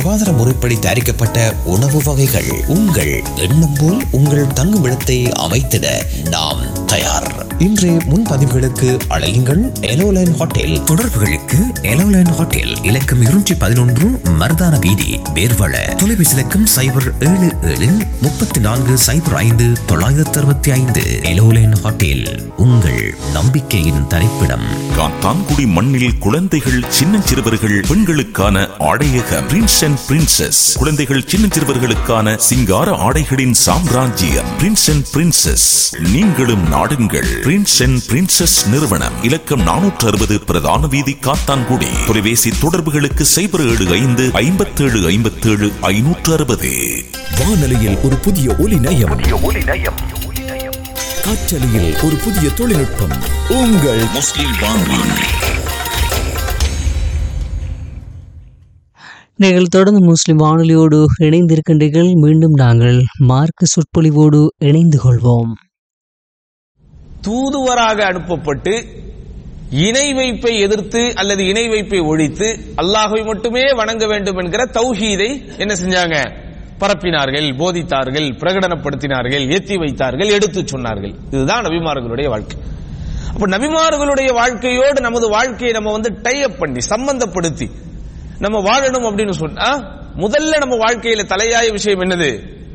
Speaker 5: சுகாதார முறைப்படி தயாரிக்கப்பட்ட உணவு வகைகள். உங்கள் எண்ணம் போல் உங்கள் தங்குமிடத்தை அமைத்திட நாம் தயார். இன்றைய முன்பதிவுகளுக்கு அழையுங்கள் எலோலைன் ஹோட்டல். தொடர்புகளுக்கு எலோலைன் ஹோட்டல் இலக்கம் இருநூற்றி பதினொன்று மருதான வீதி, வேர்வள. தொலைபேசி இலக்கம் சைபர் ஏழு ஏழு முப்பத்தி நான்கு சைபர் ஐந்து தொள்ளாயிரத்தி அறுபத்தி ஐந்து. எலோலைன் ஹோட்டல், உங்கள் நம்பிக்கையின் தரிப்பிடம்.
Speaker 3: காத்தான்குடி மண்ணில் குழந்தைகள், சின்னஞ்சிறுவர்கள், பெண்களுக்கான ஆடையக பிரின்ஸ் அண்ட் பிரின்சஸ். குழந்தைகள், சின்னஞ்சிறுவர்களுக்கான சிங்கார ஆடைகளின் சாம்ராஜ்யம் பிரின்ஸ் அண்ட் பிரின்சஸ். நீங்களும் நாடுங்கள் பிரின்ஸ் அண்ட் பிரின்சஸ் நிறுவனம். இலக்கம் நானூற்று அறுபது பிரதான வீதி, காத்தான்குடி. தொலைபேசி தொடர்புகளுக்கு சைபர் ஏழு ஐந்து ஐம்பத்தி ஏழு ஐம்பத்தி ஏழு ஐநூற்று அறுபது.
Speaker 6: வானொலியில் ஒரு புதிய ஒலி நயம், காற்றலையில் ஒரு புதிய தொழில்நுட்பம். உங்கள் முஸ்லிம் வானொலி.
Speaker 2: நீங்கள் தொடர்ந்து முஸ்லிம் வானொலியோடு இணைந்திருக்கின்றீர்கள். மீண்டும் நாங்கள் மார்க்க சொற்பொழிவோடு இணைந்து கொள்வோம்.
Speaker 4: தூதுவராக அனுப்பப்பட்டு இணை வைப்பை எதிர்த்து அல்லது இணை வைப்பை ஒழித்து அல்லாஹ்வை மட்டுமே வணங்க வேண்டும் என்கிற தௌஹீதை என்ன செஞ்சாங்க? பரப்பினார்கள், போதித்தார்கள், பிரகடனப்படுத்தினார்கள், ஏத்தி வைத்தார்கள், எடுத்து சொன்னார்கள். இதுதான் நபிமார்களுடைய வாழ்க்கை. அப்ப நபிமார்களுடைய வாழ்க்கையோடு நமது வாழ்க்கையை நம்ம வந்து டை அப் பண்ணி சம்பந்தப்படுத்தி நம்ம வாழணும் அப்படின்னு சொன்னா முதல்ல நம்ம வாழ்க்கையில தலையாய விஷயம் என்னது?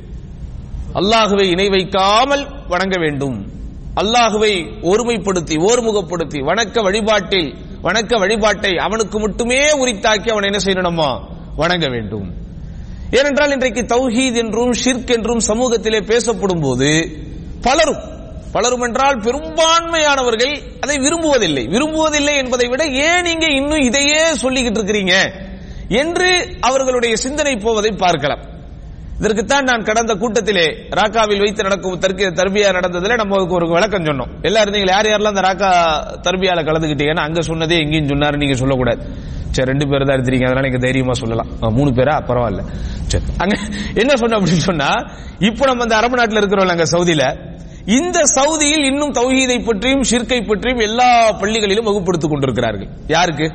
Speaker 4: அல்லாஹ்வை இணை வைக்காமல் வணங்க வேண்டும். அல்லாஹுவை ஒருமைப்படுத்தி ஓர்முகப்படுத்தி வணக்க வழிபாட்டில் வணக்க வழிபாட்டை அவனுக்கு மட்டுமே உரித்தாக்கி அவன் என்ன செய்யணுமா? வணங்க வேண்டும். ஏனென்றால் இன்றைக்கு தௌஹீத் என்றும் ஷிர்க் என்றும் சமூகத்திலே பேசப்படும் போது பலரும் பலரும் என்றால் பெரும்பான்மையானவர்கள் அதை விரும்புவதில்லை. விரும்புவதில்லை என்பதை விட ஏன் நீங்க இன்னும் இதையே சொல்லிக்கிட்டு இருக்கிறீங்க என்று அவர்களுடைய சிந்தனை போவதை பார்க்கலாம். இதற்குத்தான் நான் கடந்த கூட்டத்திலே ராக்காவில் வைத்து நடக்கும் தர்பியா நடந்ததுல நம்ம ஒரு விளக்கம் சொன்னோம். எல்லாரும் இருந்தீங்க, யார் யாரெல்லாம் அந்த ராக்கா தர்பியால கலந்துக்கிட்டீங்கன்னா அங்க சொன்னதே எங்கேயும் சொன்னாரு நீங்க சொல்லக்கூடாது. சரி, ரெண்டு பேர் தான் இருந்தீங்க, அதனால நீங்க தைரியமா சொல்லலாம். மூணு பேரா பரவாயில்ல. சரி, அங்க என்ன சொன்ன அப்படின்னு சொன்னா, இப்ப நம்ம அந்த அரபு நாட்டில் இருக்கிறோம் அங்க சவுதியில, இந்த சவுதியில் இன்னும் தௌஹீதை பற்றியும் ஷிர்கை பற்றியும் எல்லா பள்ளிகளிலும் வகுப்படுத்திக் கொண்டிருக்கிறார்கள். யாருக்கு?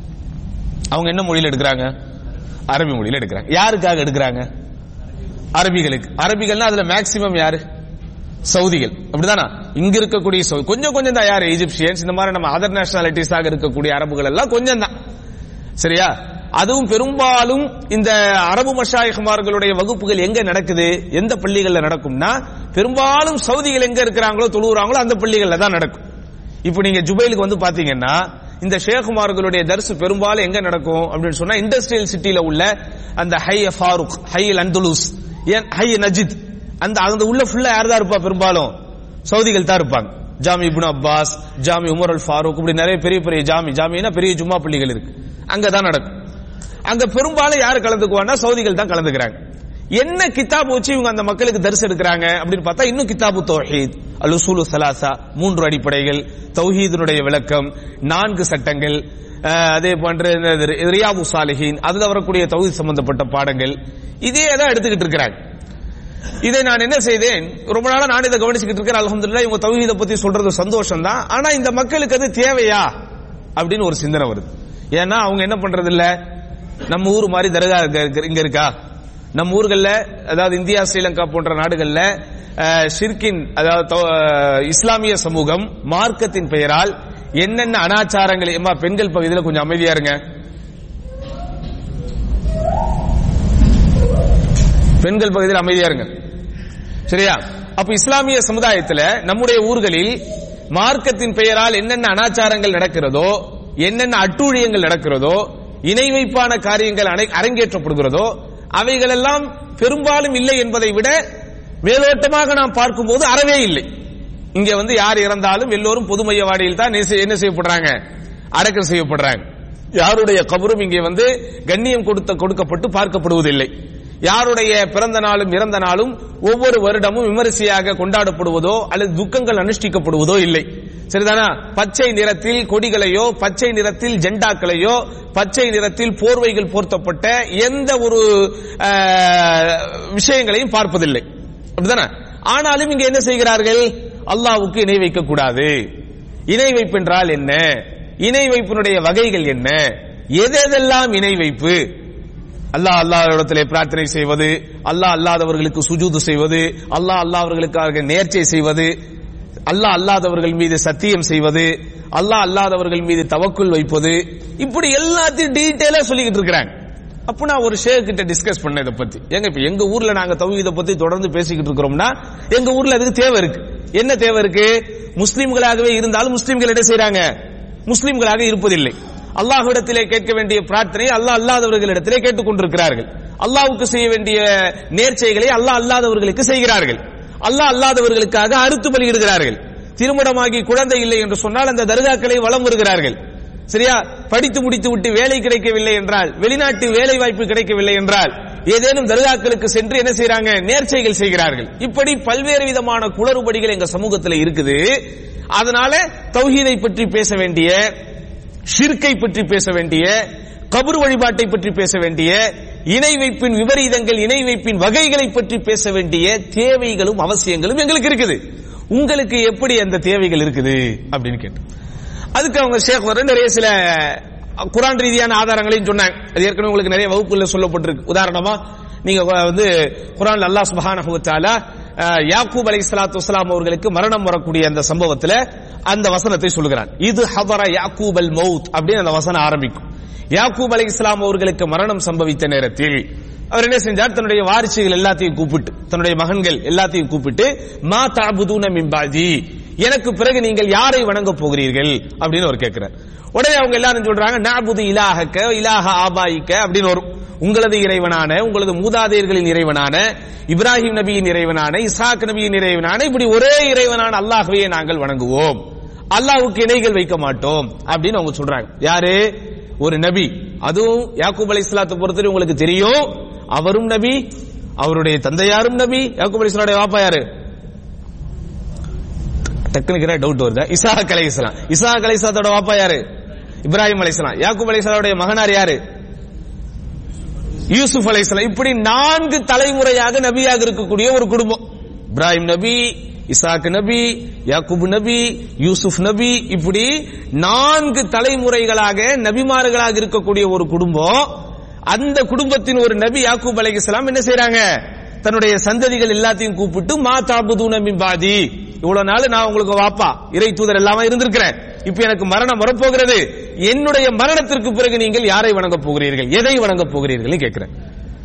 Speaker 4: அவங்க என்ன மொழியில எடுக்கிறாங்க? அரபி மொழியில எடுக்கிறாங்க. யாருக்காக எடுக்கிறாங்க? அரபிகளுக்கு. அரபிகள்னா அதுல மேக்சிமம் யாரு? சவுதிகள். அப்படிதானா? இங்க இருக்கக்கூடிய கொஞ்சம் கொஞ்சம் தான் யாரு? எஜிப்சியன்ஸ், இந்த மாதிரி நம்ம அதர் நேஷனாலிட்டிஸாக இருக்கக்கூடிய அரபுகள் எல்லாம் கொஞ்சம் தான். சரியா? அதுவும் பெரும்பாலும் இந்த அரபு மஷாயிஹ்மார்களுடைய வகுப்புகள் எங்க நடக்குது, எந்த பள்ளிகள்ல நடக்கும்னா பெரும்பாலும் சவுதிகள் எங்க இருக்கிறாங்களோ தொழுகிறாங்களோ அந்த பள்ளிகள்ல தான் நடக்கும். இப்ப நீங்க ஜுபைலுக்கு வந்து பாத்தீங்கன்னா இந்த ஷேகுமார்களுடைய தர்சு பெரும்பாலும் எங்க நடக்கும் அப்படின்னு சொன்னா இண்டஸ்ட்ரியல் சிட்டில உள்ள அந்த high Farooq, high அந்துலுஸ், high Najith, அந்த அந்த உள்ள ஃபுல்லா யார் தான் இருப்பா? பெரும்பாலும் சவுதிகள் தான் இருப்பாங்க. ஜாமி இப்னு அப்பாஸ், ஜாமி உமர் அல் ஃபாரூக், இப்படி நிறைய பெரிய பெரிய ஜாமி ஜாமினா பெரிய ஜும்மா பள்ளிகள் இருக்கு, அங்கதான் நடக்கும். அங்க பெரும்பாலும் யாரு கலந்துக்குவான்னா சவுதிகள் தான் கலந்துக்கிறாங்க. என்ன கிதாப் வச்சு இவங்க அந்த மக்களுக்கு தரிசு எடுக்கிறாங்க அப்படின்னு பார்த்தா இன்னும் கிதாபு தௌஹீத், அல் உஸூலு ஸலாஸா, மூன்று அடிப்படைகள், தௌஹீதினுடைய விளக்கம், நான்கு சட்டங்கள், அதே போன்ற ரியாது ஸாலிஹீன், அதுல வரக்கூடிய தௌஹீத் சம்பந்தப்பட்ட பாடங்கள், இதே தான் எடுத்துக்கிட்டு இருக்கிறாங்க. இதை நான் என்ன செய்தேன், ரொம்ப நாளா நான் இதை கவனிச்சுக்கிட்டு இருக்கேன். அல்ஹம்துலில்லாஹ் இவங்க தௌஹீதை பத்தி சொல்றது சந்தோஷம் தான். ஆனா இந்த மக்களுக்கு அது தேவையா அப்படின்னு ஒரு சிந்தனை வருது. ஏன்னா அவங்க என்ன பண்றது இல்ல, நம்ம ஊர் மாதிரி தர்கா இங்க இருக்கா? நம்ம ஊர்கள்ல, அதாவது இந்தியா, ஸ்ரீலங்கா போன்ற நாடுகள்ல ஷிர்கின், அதாவது இஸ்லாமிய சமூகம் மார்க்கத்தின் பெயரால் என்னென்ன அனாச்சாரங்கள், எம்மா பெண்கள் பகுதியில் கொஞ்சம் அமைதியா இருங்க, பெண்கள் பகுதியில் அமைதியா இருங்க, சரியா? அப்ப இஸ்லாமிய சமுதாயத்தில் நம்முடைய ஊர்களில் மார்க்கத்தின் பெயரால் என்னென்ன அனாச்சாரங்கள் நடக்கிறதோ, என்னென்ன அட்டூழியங்கள் நடக்கிறதோ, இணை வைப்பான காரியங்கள் அரங்கேற்றப்படுகிறதோ, அவைகள் எல்லாம் பெரும்பாலும் இல்லை என்பதை விட மேலோட்டமாக நாம் பார்க்கும்போது அறவே இல்லை. இங்க வந்து யார் இறந்தாலும் எல்லோரும் பொதுமையவாடியில் தான் என்ன செய்யப்படுறாங்க? அடக்கம் செய்யப்படுறாங்க. யாருடைய கபரும் இங்கே வந்து கண்ணியம் கொடுத்த கொடுக்கப்பட்டு பார்க்கப்படுவதில்லை. யாருடைய பிறந்த நாளும் இறந்த நாளும் ஒவ்வொரு வருடமும் விமரிசையாக கொண்டாடப்படுவதோ அல்லது துக்கங்கள் அனுஷ்டிக்கப்படுவதோ இல்லை. சரிதானா? பச்சை நிறத்தில் கொடிகளையோ, பச்சை நிறத்தில் ஜெண்டாக்களையோ, பச்சை நிறத்தில் போர்வைகள் போர்த்தப்பட்ட எந்த ஒரு விஷயங்களையும் பார்ப்பதில்லை. அப்படிதானே? ஆனாலும் இங்க என்ன செய்கிறார்கள்? அல்லாஹ்வுக்கு இணை வைக்க கூடாது. இணை வைப்பு என்றால் என்ன? இணை வைப்பினுடைய வகைகள் என்ன? எதெல்லாம் இணை வைப்பு? அல்லாஹ் அல்லாஹ்விடத்திலே பிரார்த்தனை செய்வது, அல்லாஹ் அல்லாதவர்களுக்கு சுஜூது செய்வது, அல்லாஹ் அல்லாதவர்களுக்காக நேர்ச்சை செய்வது, அல்லாஹ் அல்லாதவர்கள் மீது சத்தியம் செய்வது, அல்லாஹ் அல்லாதவர்கள் மீது தவக்குல் வைப்பது, இப்படி எல்லாத்தையும் டீடைலா சொல்லிக்கிட்டு இருக்கிறாங்க. அப்ப நான் ஒரு ஷேக் கிட்ட டிஸ்கஸ் பண்ண இதை பத்தி. எங்க இப்ப எங்க ஊர்ல நாங்க தௌஹீதை பத்தி தொடர்ந்து பேசிக்கிட்டு இருக்கிறோம்னா எங்க ஊர்ல அதுக்கு தேவை இருக்கு. என்ன தேவை இருக்கு? முஸ்லிம்களாகவே இருந்தாலும் முஸ்லிம்கள் என்ன செய்யறாங்க? முஸ்லிம்களாக இருப்பதில்லை. அல்லாஹ்விடத்திலே கேட்க வேண்டிய பிரார்த்தனை அல்லாஹ் அல்லாதவர்களிடத்திலே கேட்டுக் கொண்டிருக்கிறார்கள். அல்லாஹ்வுக்கு செய்ய வேண்டிய நேர்ச்சைகளை அல்லாஹ் அல்லாதவர்களுக்கு செய்கிறார்கள். அல்லாஹ் அல்லாதவர்களுக்காக அறுத்து பலியிடுகிறார்கள். திருமணமாகி குழந்தை இல்லை என்று சொன்னால் அந்த தர்காக்களை வலம் வருகிறார்கள். சரியா? படித்து முடித்து விட்டு வேலை கிடைக்கவில்லை என்றால், வெளிநாட்டு வேலை வாய்ப்பு கிடைக்கவில்லை என்றால் ஏதேனும் தர்காக்களுக்கு சென்று என்ன செய்யறாங்க? நேர்ச்சைகள் செய்கிறார்கள். இப்படி பல்வேறு விதமான குளறுபடிகள் எங்க சமூகத்தில் இருக்குது. அதனால தௌஹீதை பற்றி பேச வேண்டிய, ஷிர்கை பற்றி பேச வேண்டிய, கபர் வழிபாட்டை பற்றி பேச வேண்டிய, இணை வைப்பின் விபரீதங்கள், இணை வைப்பின் வகைகளை பற்றி பேச வேண்டிய தேவைகளும் அவசியங்களும் எங்களுக்கு இருக்குது. உங்களுக்கு எப்படி அந்த தேவைகள் இருக்குது அப்படின்னு கேட்டு அதுக்கு அவங்க ஷேக் வர நிறைய சில குர்ஆன் ரீதியான ஆதாரங்களையும் சொன்னாங்க. அது ஏற்கனவே உங்களுக்கு நிறைய வகுப்புல சொல்லப்பட்டிருக்கு. உதாரணமா நீங்க வந்து குர்ஆன்ல அல்லாஹ் சுப்ஹானஹு வ தஆலா யாக்கூப் அலைஹிஸ்ஸலாத்து வஸ்ஸலாம் அவர்களுக்கு மரணம் வரக்கூடிய அந்த சம்பவத்துல அந்த வசனத்தை சொல்லுகிறான். இது ஹதர யாக்கூபல் மௌத் அப்படின்னு அந்த வசனம் ஆரம்பிக்கும். யாக்கூப் அலைஹிஸ்ஸலாம் அவர்களுக்கு மரணம் சம்பவித்த நேரத்தில் அவர் என்ன செஞ்சார்? தன்னுடைய வாரிசுகள் எல்லாத்தையும் கூப்பிட்டு, தன்னுடைய மகன்கள் எல்லாத்தையும் கூப்பிட்டு, மா தஅபுதூன மின் பாதி, எனக்கு பிறகு நீங்கள் யாரை வணங்க போகிறீர்கள் அப்படின்னு அவர் கேட்கிறார். உடனே அவங்க எல்லாரும் சொல்றாங்க, நஅபுது இலாஹக இலாஹ ஆபாயிக்க அப்படின்னு வரும். உங்களது இறைவனான, உங்களது மூதாதையர்களின் இறைவனான, இப்ராஹிம் நபியின் இறைவனான, இஸ்ஹாக் நபியின் இறைவனான, இப்படி ஒரே இறைவனான அல்லாஹ்வையே நாங்கள் வணங்குவோம், அல்லாஹ்வுக்கு இணைகள் வைக்க மாட்டோம் அப்படின்னு அவங்க சொல்றாங்க. யாரு? ஒரு நபி. அதுவும் யாக்கூப் அலைஹிஸ்ஸலாத்தை பொறுத்தவரை உங்களுக்கு தெரியும், அவரும் நபி, அவருடைய தந்தையாரும் நபி. யாக்கூப் அலைஹிஸ்ஸலாமுடைய வாப்பா யாரு? டக்குனு டவுட் வருது. இஸ்ஹாக் அலைஹிஸ்ஸலாம். இஸ்ஹாக் அலைஹிஸ்ஸலாத்தோட வாப்பா யாரு? இப்ராஹிம் அலைஹிஸ்ஸலாம். யாக்கூப் அலைஹிஸ்ஸலாமுடைய மகனார் யாரு? யூசுப் அலைஹிஸ்ஸலாம். இப்படி நான்கு தலைமுறையாக நபியாக இருக்கக்கூடிய ஒரு குடும்பம். இப்ராஹிம் நபி, இஸ்ஹாக் நபி, யாக்கூப் நபி, யூசுப் நபி, இப்படி நான்கு தலைமுறைகளாக நபிமார்களாக இருக்கக்கூடிய ஒரு குடும்பம். அந்த குடும்பத்தின் ஒரு நபி யாக்கூப் அலைஹிஸ்ஸலாம் என்ன செய்றாங்க? தன்னுடைய சந்ததிகள் எல்லாத்தையும் கூப்பிட்டு, மா தஅபுதூன மின் பாதி, இவ்வளவு நாள் நான் உங்களுக்கு வாப்பா, இறை தூதர் எல்லாமே இருந்திருக்கிறேன், இப்ப எனக்கு மரணம் வரப்போகிறது, என்னுடைய மரணத்திற்கு பிறகு நீங்கள் யாரை வணங்க போகிறீர்கள், எதை வணங்க போகிறீர்கள் கேட்கிறேன்.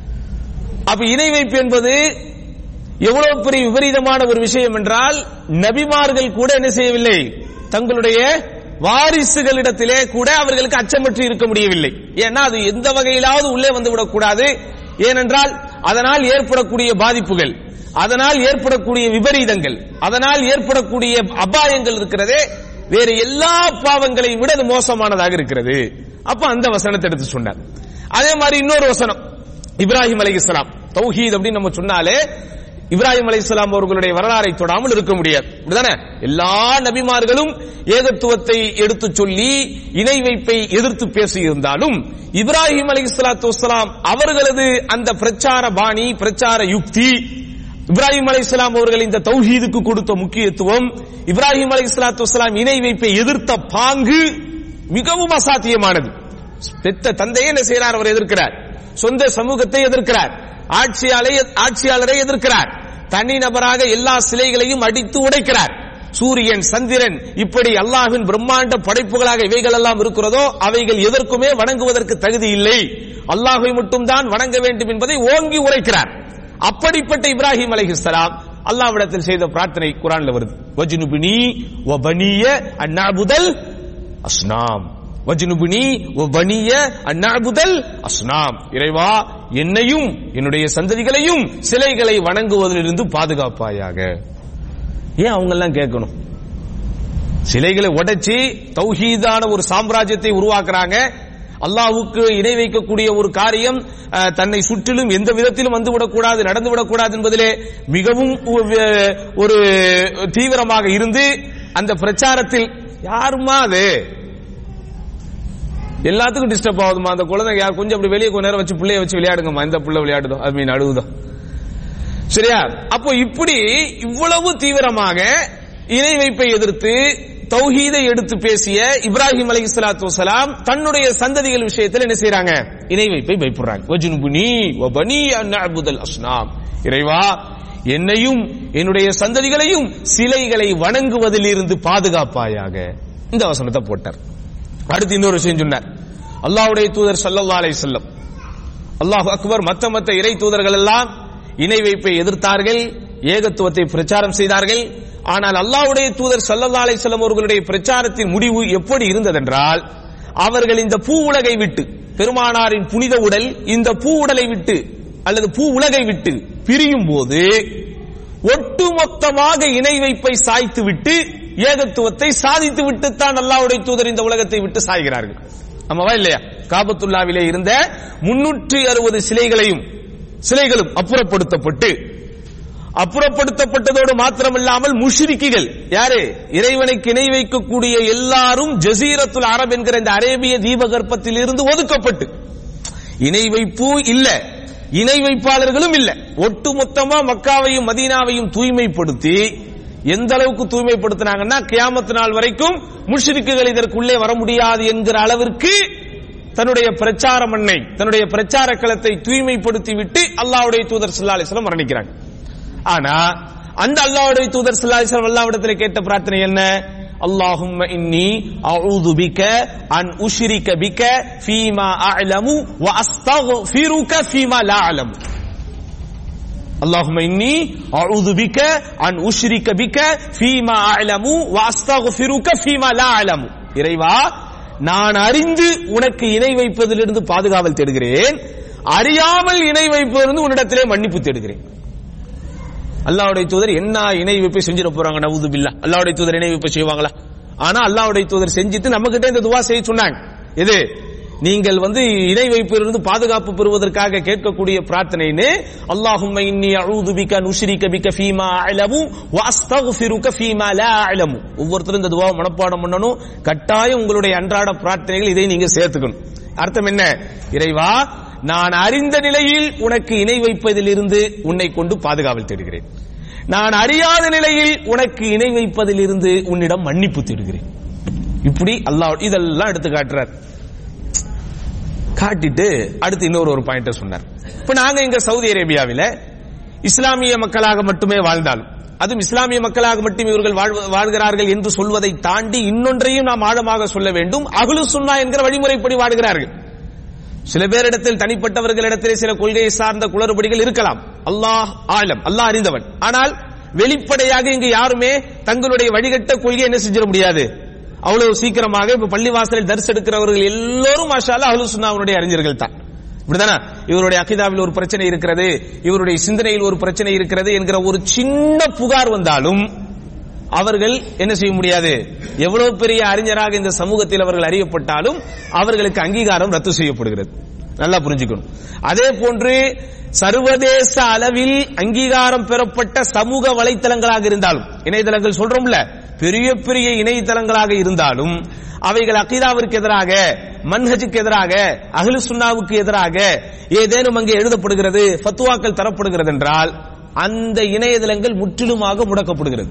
Speaker 4: அப்ப இணை வைப்பு என்பது எவ்வளவு பெரிய விபரீதமான ஒரு விஷயம் என்றால், நபிமார்கள் கூட என்ன செய்யவில்லை? தங்களுடைய வாரிசுகளிடத்திலே கூட அவர்களுக்கு அச்சமற்று இருக்க முடியவில்லை. ஏன்னா அது எந்த வகையிலாவது உள்ளே வந்து விடக்கூடாது. ஏனென்றால் அதனால் ஏற்படக்கூடிய பாதிப்புகள், அதனால் ஏற்படக்கூடிய விபரீதங்கள், அதனால் ஏற்படக்கூடிய அபாயங்கள் இருக்கிறதே வேறு எல்லா பாவங்களையும் விட அது மோசமானதாக இருக்கிறது. அப்ப அந்த வசனத்தை எடுத்து சொன்னார். அதே மாதிரி இன்னொரு வசனம், இப்ராஹிம் அலைஹிஸ்ஸலாம். தௌஹீத் அப்படின்னு நம்ம சொன்னாலே இப்ராஹிம் அலைஹிஸ்ஸலாம் அவர்களுடைய வரலாறை தொடாமல் இருக்க முடியாது. அப்படிதானே? எல்லா நபிமார்களும் ஏகத்துவத்தை எடுத்து சொல்லி இணை வைப்பை எதிர்த்து பேசியிருந்தாலும் இப்ராஹிம் அலைஹிஸ்ஸலாத்து வஸ்ஸலாம் அவர்களது அந்த பிரச்சார பாணி, பிரச்சார யுக்தி, இப்ராஹிம் அலைஹிஸ்ஸலாம் அவர்கள் இந்த தௌஹீதுக்கு கொடுத்த முக்கியத்துவம், இப்ராஹிம் அலைஹிஸ்ஸலாத்து வஸ்ஸலாம் இணை வைப்பை எதிர்த்த பாங்கு மிகவும் அசாத்தியமானது. பெத்த தந்தையை என்ன செய்கிறார்? அவர் எதிர்க்கிறார். சொந்த சமூகத்தை எதிர்க்கிறார். ஆட்சியாளரை ஆட்சியாளரை எதிர்க்கிறார். தனி நபராக எல்லா சிலைகளையும் அடித்து உடைக்கிறார். சூரியன், சந்திரன், இப்படி அல்லாஹ்வின் பிரம்மாண்ட படைப்புகளாக இவைகள் எல்லாம் இருக்கிறதோ அவைகள் எதற்குமே வணங்குவதற்கு தகுதி இல்லை, அல்லாஹ்வை மட்டும்தான் வணங்க வேண்டும் என்பதை ஓங்கி உரைக்கிறார். அப்படிப்பட்ட இப்ராஹிம் அலைஹிஸ்ஸலாம் அல்லாஹ்விடத்தில் செய்த பிரார்த்தனை குர்ஆன்ல வருது. வஜ்னுபினி வ பனிய அன் நஅபுதல் அஸ்னாம், வஜ்னுபினி வ பனிய அன் நஅபுதல் அஸ்னாம், இறைவா என்னையும் என்னுடைய சந்ததிகளையும் சிலைகளை வணங்குவதிலிருந்து பாதுகாப்பாயாக. ஏன் அவங்க எல்லாம் கேட்கணும்? சிலைகளை உடைச்சி தௌஹீதான ஒரு சாம்ராஜ்யத்தை உருவாக்குறாங்க. அல்லாஹ்வுக்கு இணை வைக்கக்கூடிய ஒரு காரியம் தன்னை சுற்றிலும் எந்த விதத்திலும் வந்துவிடக்கூடாது, நடந்துவிடக்கூடாது என்பதிலே மிகவும் ஒரு தீவிரமாக இருந்து அந்த பிரச்சாரத்தில் யாருமா அது எல்லாத்துக்கும் டிஸ்டர்ப் ஆகுதுமா, அந்த குழந்தை யார் கொஞ்சம் அப்படி வெளியே கொஞ்ச நேரம் வச்சு பிள்ளைய வச்சு விளையாடுங்கம்மா, இந்த பிள்ளை விளையாடுதோ அது மீன் அழுகுதோ, சரியா? அப்போ இப்படி இவ்வளவு தீவிரமாக இணை வைப்பை எதிர்த்து தௌஹீதை எடுத்து பேசிய இப்ராஹிம் அலைஹிஸ்ஸலாத்து வஸலாம் தன்னுடைய சந்ததிகள் விஷயத்தில் என்ன செய்றாங்க? இணை வைப்பை பயப்படுறாங்க. வஜ்னுபுனி வபனி அன் நஅபுதல் அஸ்னாம். இறைவா, என்னையும் என்னுடைய சந்ததிகளையும் சிலைகளை வணங்குவதில் இருந்து பாதுகாப்பாயாக. இந்த வசனத்தை போட்டார். அடுத்து இன்னொரு விஷயம் சொன்னார். அல்லாஹ்வுடைய தூதர் ஸல்லல்லாஹு அலைஹி வஸல்லம், அல்லாஹு அக்பர், மத்த மத்த இறை தூதர்கள் எல்லாம் இணை வைப்பை எதிர்த்தார்கள், ஏகத்துவத்தை பிரச்சாரம் செய்தார்கள். ஆனால் அல்லாஹ்வுடைய தூதர் ஸல்லல்லாஹு அலைஹி வஸல்லம் அவர்களுடைய பிரச்சாரத்தின் முடிவு எப்படி இருந்ததென்றால், அவர்கள் இந்த பூ உலகை விட்டு, பெருமானாரின் புனித உடல் இந்த பூ உடலை விட்டு அல்லது பூ உலகை விட்டு பிரியும் போது ஒட்டுமொத்தமாக இணை வைப்பை சாய்த்து விட்டு ஏகத்துவத்தை சாதித்து விட்டு தான் அல்லாஹ்வுடைய தூதர் இந்த உலகத்தை விட்டு சாய்கிறார்கள். ஆமாவா இல்லையா? காபத்துல்லாவிலே இருந்த முன்னூற்றி அறுபது சிலைகளையும் சிலைகளும் அப்புறப்படுத்தப்பட்டு அப்புறப்படுத்தப்பட்டதோடு மாத்திரமல்லாமல் முஷ்ரிக்குகள், யாரு? இறைவனுக்கு இணை வைக்கக்கூடிய எல்லாரும் ஜசீரத்துல் அரப் என்கிற இந்த அரேபிய தீபகற்பத்தில் இருந்து ஒதுக்கப்பட்டு, இணை வைப்பு இல்ல, இணை வைப்பாளர்களும் இல்ல, ஒட்டுமொத்தமா மக்காவையும் மதீனாவையும் தூய்மைப்படுத்தி, எந்த அளவுக்கு தூய்மைப்படுத்தினாங்கன்னா கியாமத் நாள் வரைக்கும் முஷ்ரிக்குகள் இதற்குள்ளே வர முடியாது என்கிற அளவிற்கு தன்னுடைய பிரச்சார மண்ணை, தன்னுடைய பிரச்சார களத்தை தூய்மைப்படுத்தி விட்டு அல்லாஹ்வுடைய தூதர் ஸல்லல்லாஹு அலைஹி வஸல்லம் மரணிக்கிறாங்க. ஆனா அந்த அல்லாஹ்வுடைய தூதர் ஸல்லல்லாஹு அலைஹி வஸல்லம் அல்லாஹ்விடத்தில் கேட்ட பிரார்த்தனை என்ன? அல்லாஹும்ம இன்னி அஊது பிக அன் உஷ்ரிக பிக ஃபீமா அஅலமு வ அஸ்தக்ஃபிருக ஃபீமா லா அஅலம். அல்லாஹும்ம இன்னி அஊது பிக அன் உஷ்ரிக பிக ஃபீமா அஅலமு வ அஸ்தக்ஃபிருக ஃபீமா லா அஅலம். இறைவா, நான் அறிந்து உனக்கு இணை வைப்பதிலிருந்து பாதுகாவல் தேடுகிறேன், அறியாமல் இணை வைப்பதிலிருந்து உன்னிடத்திலே மன்னிப்பு தேடுகிறேன். அல்லாஹ்வுடைய தூதர் என்ன இணை வைப்பை செஞ்சிட போறாங்க? நவுது பில்லா. அல்லாஹ்வுடைய தூதர் இணை வைப்பை செய்வாங்களா? ஆனா அல்லாஹ்வுடைய தூதர் செஞ்சிட்டு நம்ம கிட்ட இந்த துஆ செய்ய சொன்னாங்க. இது நீங்கள் வந்து இணை வைப்பிலிருந்து பாதுகாப்பு பெறுவதற்காக கேட்கக்கூடிய பிரார்த்தனைன்னு, அல்லாஹும்ம இன்னி அஊது பிக அன் உஷ்ரிக பிக ஃபீமா அஅலமு வ அஸ்தக்ஃபிருக ஃபீமா லா அஅலமு. ஒவ்வொருத்தரும் இந்த துஆவை மனப்பாடம் பண்ணணும். கட்டாயம் உங்களுடைய அன்றாட பிரார்த்தனைகள் இதை நீங்க சேர்த்துக்கணும். அர்த்தம் என்ன? இறைவா, நான் அறிந்த நிலையில் உனக்கு இணை வைப்பதிலிருந்து உன்னை கொண்டு பாதுகாவல் தேடுகிறேன், நான் அறியாத நிலையில் உனக்கு இணை வைப்பதிலிருந்து உன்னிடம் மன்னிப்பு தேடுகிறேன். இப்படி அல்லாஹ் இதெல்லாம் எடுத்து காட்டுறார். காட்டிட்டு அடுத்து இன்னொரு ஒரு பாயிண்ட சொன்னார். இப்ப நாங்க இங்க சவுதி அரேபியாவில இஸ்லாமிய மக்களாக மட்டுமே வாழ்ந்தாலும், அதுவும் இஸ்லாமிய மக்களாக மட்டுமே இவர்கள் வாழ்கிறார்கள் என்று சொல்வதை தாண்டி இன்னொன்றையும் நாம் ஆழமாக சொல்ல வேண்டும். அஹ்லு சுன்னா என்கிற வழிமுறைப்படி வாழ்கிறார்கள். சில பேரிடத்தில், தனிப்பட்டவர்களிடத்திலே சில கொள்கையை சார்ந்த குளறுபடிகள் இருக்கலாம். அல்லாஹ் ஆலம், அல்லாஹ் அறிந்தவன். ஆனால் வெளிப்படையாக இங்கு யாருமே தங்களுடைய வழிகட்ட கொள்கையை என்ன செஞ்சிட முடியாது அவ்வளவு சீக்கிரமாக. இப்ப பள்ளிவாசலில் தர்ஸ் எடுக்கிறவர்கள் எல்லோரும் மாஷா அல்லாஹ் அஹ்லு சுன்னாவுடைய அறிஞர்கள் தான். இப்படிதானே? இவருடைய அகீதாவில் ஒரு பிரச்சனை இருக்கிறது, இவருடைய சிந்தனையில் ஒரு பிரச்சனை இருக்கிறது என்கிற ஒரு சின்ன புகார் வந்தாலும் அவர்கள் என்ன செய்ய முடியாது. எவ்வளவு பெரிய அறிஞராக இந்த சமூகத்தில் அவர்கள் அறியப்பட்டாலும் அவர்களுக்கு அங்கீகாரம் ரத்து செய்யப்படுகிறது. நல்லா புரிஞ்சுக்கணும். அதே போன்று சர்வதேச அளவில் அங்கீகாரம் பெறப்பட்ட சமூக வலைத்தளங்களாக இருந்தாலும், இணையதளங்கள் சொல்றோம்ல, பெரிய பெரிய இணையதளங்களாக இருந்தாலும் அவைகள் அகீதாவிற்கு எதிராக, மன்ஹஜுக்கு எதிராக, அஹ்லு சுன்னாவுக்கு எதிராக ஏதேனும் அங்கே எழுதப்படுகிறது, ஃபத்வாக்கள் தரப்படுகிறது என்றால் அந்த இணையதளங்கள் முற்றிலுமாக முடக்கப்படுகிறது.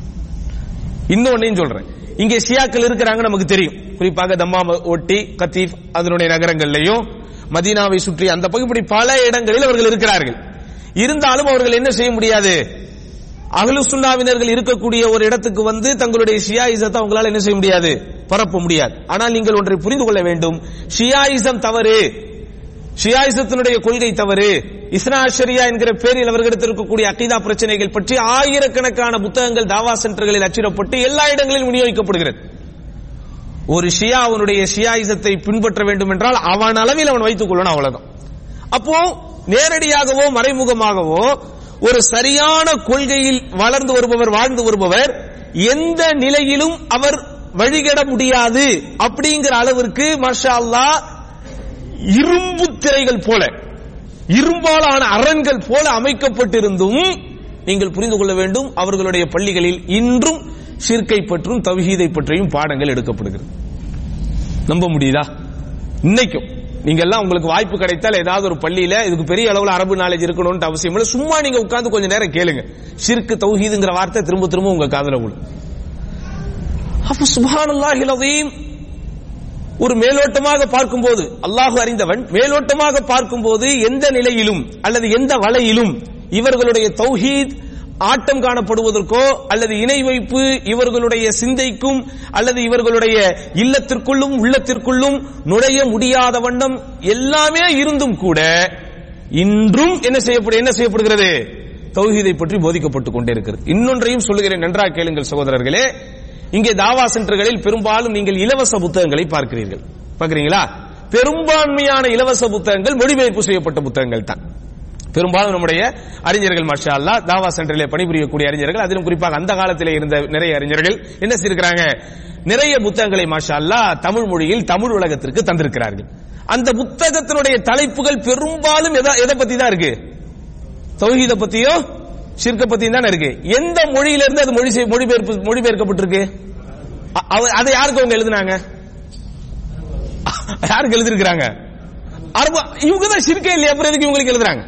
Speaker 4: இன்னொன்னையும் சொல்றேன். இங்கே ஷியாக்கள் இருக்கிறாங்க, நமக்கு தெரியும். குறிப்பாக தம்மாம் ஒட்டி கத்தீப் அதனுடைய நகரங்கள்லையும் மதீனாவை சுற்றி அந்த பகுதி பல இடங்களில் அவர்கள் இருக்கிறார்கள். இருந்தாலும் அவர்கள் என்ன செய்ய முடியாது, அஹ்லு சுன்னாவினர்கள் இருக்கக்கூடிய ஒரு இடத்துக்கு வந்து தங்களுடைய ஷியாயிசத்தை அவங்களால என்ன செய்ய முடியாது, பரப்ப முடியாது. ஆனால் நீங்கள் ஒன்றை புரிந்து கொள்ள வேண்டும், ஷியாயிசம் தவறு, ஷியாயிசத்தினுடைய கொள்கை தவறு, இஸ்னா ஷரியா என்கிற பேரில் அவர்களிடத்தில் இருக்கக்கூடிய அகீதா பிரச்சனைகள் பற்றி ஆயிரக்கணக்கான புத்தகங்கள் தாவா சென்டர்களில் அச்சிடப்பட்டு எல்லா இடங்களிலும் விநியோகிக்கப்படுகிறது. ஒரு ஷியா அவனுடைய ஷியாயிசத்தை பின்பற்ற வேண்டும் என்றால் அவன் அளவில் அவன் வைத்துக் கொள்ளணும், அவ்வளவுதான். அப்போ நேரடியாகவோ மறைமுகமாகவோ ஒரு சரியான கொள்கையில் வளர்ந்து வருபவர், வாழ்ந்து வருபவர் எந்த நிலையிலும் அவர் வழிகட முடியாது அப்படிங்கிற அளவிற்கு மாஷா அல்லாஹ் இரும்பு திரைகள் போல, இரும்பாலான அரண்கள் போல அமைக்கப்பட்டிருந்தும் நீங்கள் புரிந்து கொள்ள வேண்டும், அவர்களுடைய பள்ளிகளில் இன்றும் ஷிர்கை பற்றும் தவ்ஹீதை பற்றியும் பாடங்கள் எடுக்கப்படுகிறது. நம்ப முடியுதா? இன்னைக்கும் நீங்க எல்லாம் உங்களுக்கு வாய்ப்பு கிடைத்தால் ஏதாவது ஒரு பள்ளியில, இதுக்கு பெரிய அளவுல அரபு நாலேஜ் இருக்கணும்னு அவசியம் இல்லை, சும்மா நீங்க உட்கார்ந்து கொஞ்ச நேரம் கேளுங்க. ஷிர்க் தவ்ஹீதுங்கிற வார்த்தை திரும்ப திரும்ப உங்க காதுல விழும். அப்ப சுப்ஹானல்லாஹில் அஸீம், ஒரு மேலோட்டமாக பார்க்கும்போது அல்லாஹ் அறிந்தவன், மேலோட்டமாக பார்க்கும்போது எந்த நிலையிலும் அல்லது எந்த வலையிலும் இவர்களுடைய தௌஹீத் ஆட்டம் காணப்படுவதற்கோ அல்லது இணை வைப்பு இவர்களுடைய சிந்தைக்கும் அல்லது இவர்களுடைய இல்லத்திற்குள்ளும் உள்ளத்திற்குள்ளும் நுழைய முடியாத வண்ணம் எல்லாமே இருந்தும் கூட இன்றும் என்ன செய்யப்படு என்ன செய்யப்படுகிறது தௌஹீதை பற்றி போதிக்கப்பட்டுக் கொண்டே இருக்கிறது. இன்னொன்றையும் சொல்லுகிறேன், நன்றாக கேளுங்கள் சகோதரர்களே. இங்கே தாவா சென்டர்களில் பெரும்பாலும் நீங்கள் இலவச புத்தகங்களை பார்க்கிறீர்கள், பார்க்கிறீங்களா? பெரும்பான்மையான இலவச புத்தகங்கள் மொழிபெயர்ப்பு செய்யப்பட்ட புத்தகங்கள் தான். பெரும்பாலும் நம்முடைய அறிஞர்கள் மாஷா அல்லாஹ் தாவா சென்டரிலே பணிபுரியக்கூடிய அறிஞர்கள், அதிலும் குறிப்பாக அந்த காலத்திலே இருந்த நிறைய அறிஞர்கள் என்ன செய்திருக்கிறாங்க, நிறைய புத்தகங்களை மாஷா அல்லாஹ் தமிழ் மொழியில் தமிழ் உலகத்திற்கு தந்திருக்கிறார்கள். அந்த புத்தகத்தினுடைய தலைப்புகள் பெரும்பாலும் எதை பத்தி தான் இருக்கு? தௌஹீத பத்தியோ ஷிர்க பத்தியும் தான் இருக்கு. எந்த மொழியிலிருந்து அது மொழி மொழிபெயர்ப்பு மொழிபெயர்க்கப்பட்டிருக்கு? அதை யாருக்கு அவங்க எழுதினாங்க? யாருக்கு எழுதிருக்கிறாங்க? இவங்க தான் ஷிர்கே இல்லையா, அப்புறம் எதுக்கு இவங்களுக்கு எழுதுறாங்க?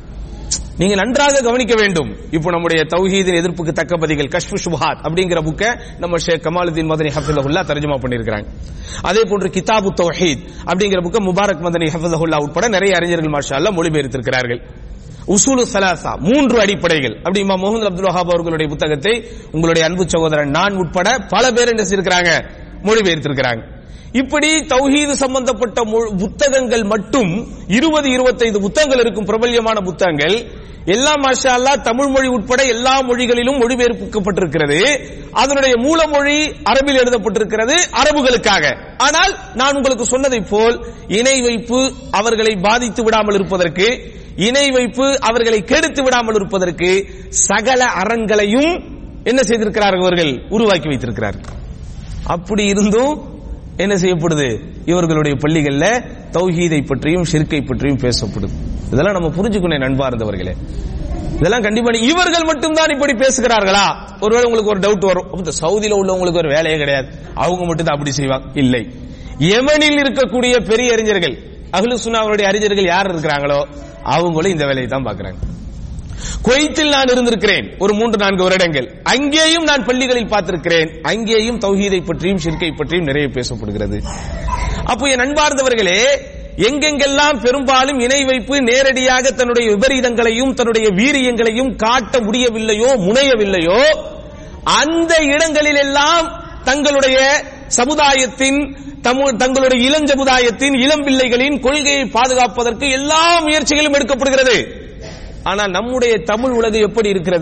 Speaker 4: நீங்க நன்றாக கவனிக்க வேண்டும். இப்போ நம்முடைய தௌஹீதின் எதிர்ப்புக்கு தக்க பதிகள் கஷ்ஃபு ஷுபஹாத் அப்படிங்கிற புக்க நம்ம ஷேக் கமாலுதீன் மதனி ஹஃபிஸஹுல்லாஹ் தர்ஜுமா பண்ணியிருக்காங்க. அதே போன்று கிதாபு தௌஹீத் அப்படிங்கிற புக்க முபாரக் மதனி ஹஃபிஸஹுல்லாஹ் உட்பட நிறைய அறிஞர்கள் மாஷா அல்லாஹ் மொழிபெயர்த்திருக்கிறார்கள். உசூலு ஸலாஸா, மூன்று அடிப்படைகள், அப்படி இமாம் முஹம்மது அப்துல் வஹாப் அவர்களுடைய புத்தகத்தை உங்களுடைய அன்பு சகோதரன் நான் உட்பட பல பேர் என்ன செய்திருக்கிறாங்க, மொழிபெயர்த்திருக்கிறாங்க. இப்படி தௌஹீது சம்பந்தப்பட்ட புத்தகங்கள் மட்டும் இருபது இருபத்தைந்து புத்தகங்கள் இருக்கும், பிரபல்யமான புத்தகங்கள் எல்லாம் மாஷா அல்லாஹ் தமிழ் மொழி உட்பட எல்லா மொழிகளிலும் மொழிபெயர்க்கப்பட்டிருக்கிறது. அதனுடைய மூலமொழி அரபில் எழுதப்பட்டிருக்கிறது, அரபுகளுக்காக. ஆனால் நான் உங்களுக்கு சொன்னதை போல் இணை வைப்பு அவர்களை பாதித்து விடாமல் இருப்பதற்கு, இணை வைப்பு அவர்களை கெடுத்து விடாமல் இருப்பதற்கு சகல அரண்களையும் என்ன செய்திருக்கிறார்கள், அவர்கள் உருவாக்கி வைத்திருக்கிறார்கள். அப்படி இருந்தும் என்ன செய்யப்படுது, இவர்களுடைய பள்ளிகள்ல தௌஹீதை பற்றியும் ஷிர்கை பற்றியும் பேசப்படுது. இதெல்லாம் நம்ம புரிஞ்சுக்கணும் நண்பார்ந்தவர்களே. இதெல்லாம் கண்டிப்பா இவர்கள் மட்டும்தான் இப்படி பேசுகிறார்களா? ஒருவேளை உங்களுக்கு ஒரு டவுட் வரும், சவுதியில உள்ளவங்களுக்கு ஒரு வேலையே கிடையாது, அவங்க மட்டும் தான் அப்படி செய்வாங்க. இல்லை, யெமனில் இருக்கக்கூடிய பெரிய அறிஞர்கள், அஹ்லு சுன்னாவுடைய அறிஞர்கள் யார் இருக்கிறாங்களோ அவங்களும் இந்த வேலையை தான் பார்க்கிறாங்க. குவைத்தில் நான் இருந்திருக்கிறேன் ஒரு மூன்று நான்கு வருடங்கள், அங்கேயும் நான் பள்ளிகளில் பார்த்திருக்கிறேன், அங்கேயும் தௌஹீதை பற்றியும் ஷிர்கை பற்றியும் நிறைய பேசப்படுகிறது. அப்போ என் அன்பார்ந்தவர்களே, எங்கெங்கெல்லாம் பெரும்பாலும் இணை வைப்பு நேரடியாக தன்னுடைய விபரீதங்களையும் தன்னுடைய வீரியங்களையும் காட்ட முடியவில்லையோ முனையவில்லையோ அந்த இடங்களில் எல்லாம் தங்களுடைய சமுதாயத்தின் தங்களுடைய இளம் சமுதாயத்தின் இளம் பிள்ளைகளின் கொள்கையை பாதுகாப்பதற்கு எல்லா முயற்சிகளும் எடுக்கப்படுகிறது. ஆனால் நம்முடைய தமிழ் உலகம் எப்படி இருக்கிறது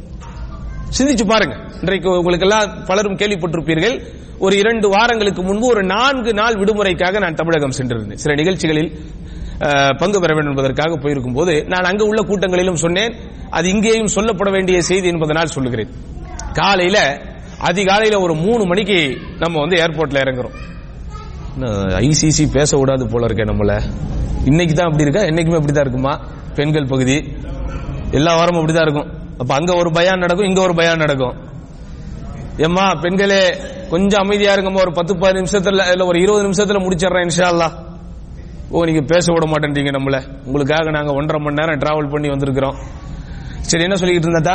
Speaker 4: சிந்திச்சு பாருங்க. இன்றைக்கு உங்களுக்கு எல்லாம் பலரும் கேள்விப்பட்டிருப்பீர்கள், ஒரு இரண்டு வாரங்களுக்கு முன்பு ஒரு நான்கு நாள் விடுமுறைக்காக நான் தமிழகம் சென்றிருந்தேன். சில நிகழ்ச்சிகளில் பங்கு பெற வேண்டும் என்பதற்காக போயிருக்கும் போது நான் அங்கு உள்ள கூட்டங்களிலும் சொன்னேன், அது இங்கேயும் சொல்லப்பட வேண்டிய செய்தி என்பதனால் சொல்லுகிறேன். காலையில அதிகாலையில ஒரு மூணு மணிக்கு நம்ம வந்து ஏர்போர்ட்ல இறங்குறோம். ஐசிசி பேச விடாது போல இருக்க நம்மள, இன்னைக்கு தான் அப்படி இருக்கா, என்னைக்குமே அப்படிதான் இருக்குமா? பெண்கள் பகுதி எல்லா வாரமும் அப்படிதான் இருக்கும். அப்ப அங்க ஒரு பயான் நடக்கும், இங்க ஒரு பயான் நடக்கும். ஏம்மா பெண்களே கொஞ்சம் அமைதியா இருங்கம்மா, ஒரு பத்து பதினஞ்சு நிமிஷத்துல இல்ல ஒரு இருபது நிமிஷத்துல முடிச்சிடறேன் இன்ஷா அல்லாஹ். ஓ நீங்க பேச விட மாட்டேன்றீங்க நம்மள, உங்களுக்காக நாங்க ஒன்றரை மணி நேரம் டிராவல் பண்ணி வந்திருக்கிறோம். சரி என்ன சொல்லிக்கிட்டு இருந்தா,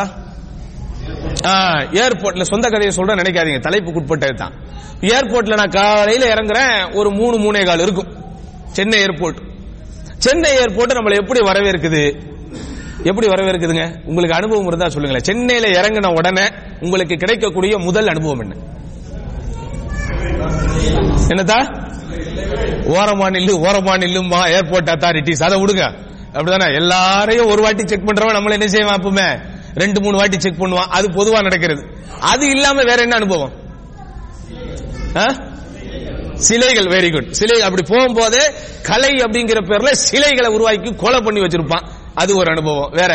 Speaker 4: ஏர்போர்ட்ல சொந்த கதையை சொல்ற நினைக்காதீங்க, தலைப்புக்கு உட்பட்டது தான். ஏர்போர்ட்ல நான் காலையில இறங்குறேன், ஒரு மூணு மூணே கால் இருக்கும் சென்னை ஏர்போர்ட். சென்னை ஏர்போர்ட் நம்மளை எப்படி வரவேற்குது, எப்படி வரவேற்குதுங்க? உங்களுக்கு அனுபவம் இருந்தா சொல்லுங்களேன். சென்னையில இறங்கின உடனே உங்களுக்கு கிடைக்கக்கூடிய முதல் அனுபவம் என்ன? என்னதா? ஓரமா நில்லு ஓரமா நில்லுமா ஏர்போர்ட் அத்தாரிட்டிஸ், அதை விடுங்க. அப்படிதானே, எல்லாரையும் ஒரு வாட்டி செக் பண்றவன் நம்மள என்ன செய்வான், அப்பவுமே ரெண்டு மூணு வாட்டி செக் பண்ணுவான். அது பொதுவா நடக்கிறது. அது இல்லாம வேற என்ன அனுபவம்? சிலைகள். Very good. சிலை. அப்படி போகும்போது கலை அப்படிங்கிற பேர்ல சிலைகளை உருவாக்கி கொலை பண்ணி வச்சிருப்பான், அது ஒரு அனுபவம். வேற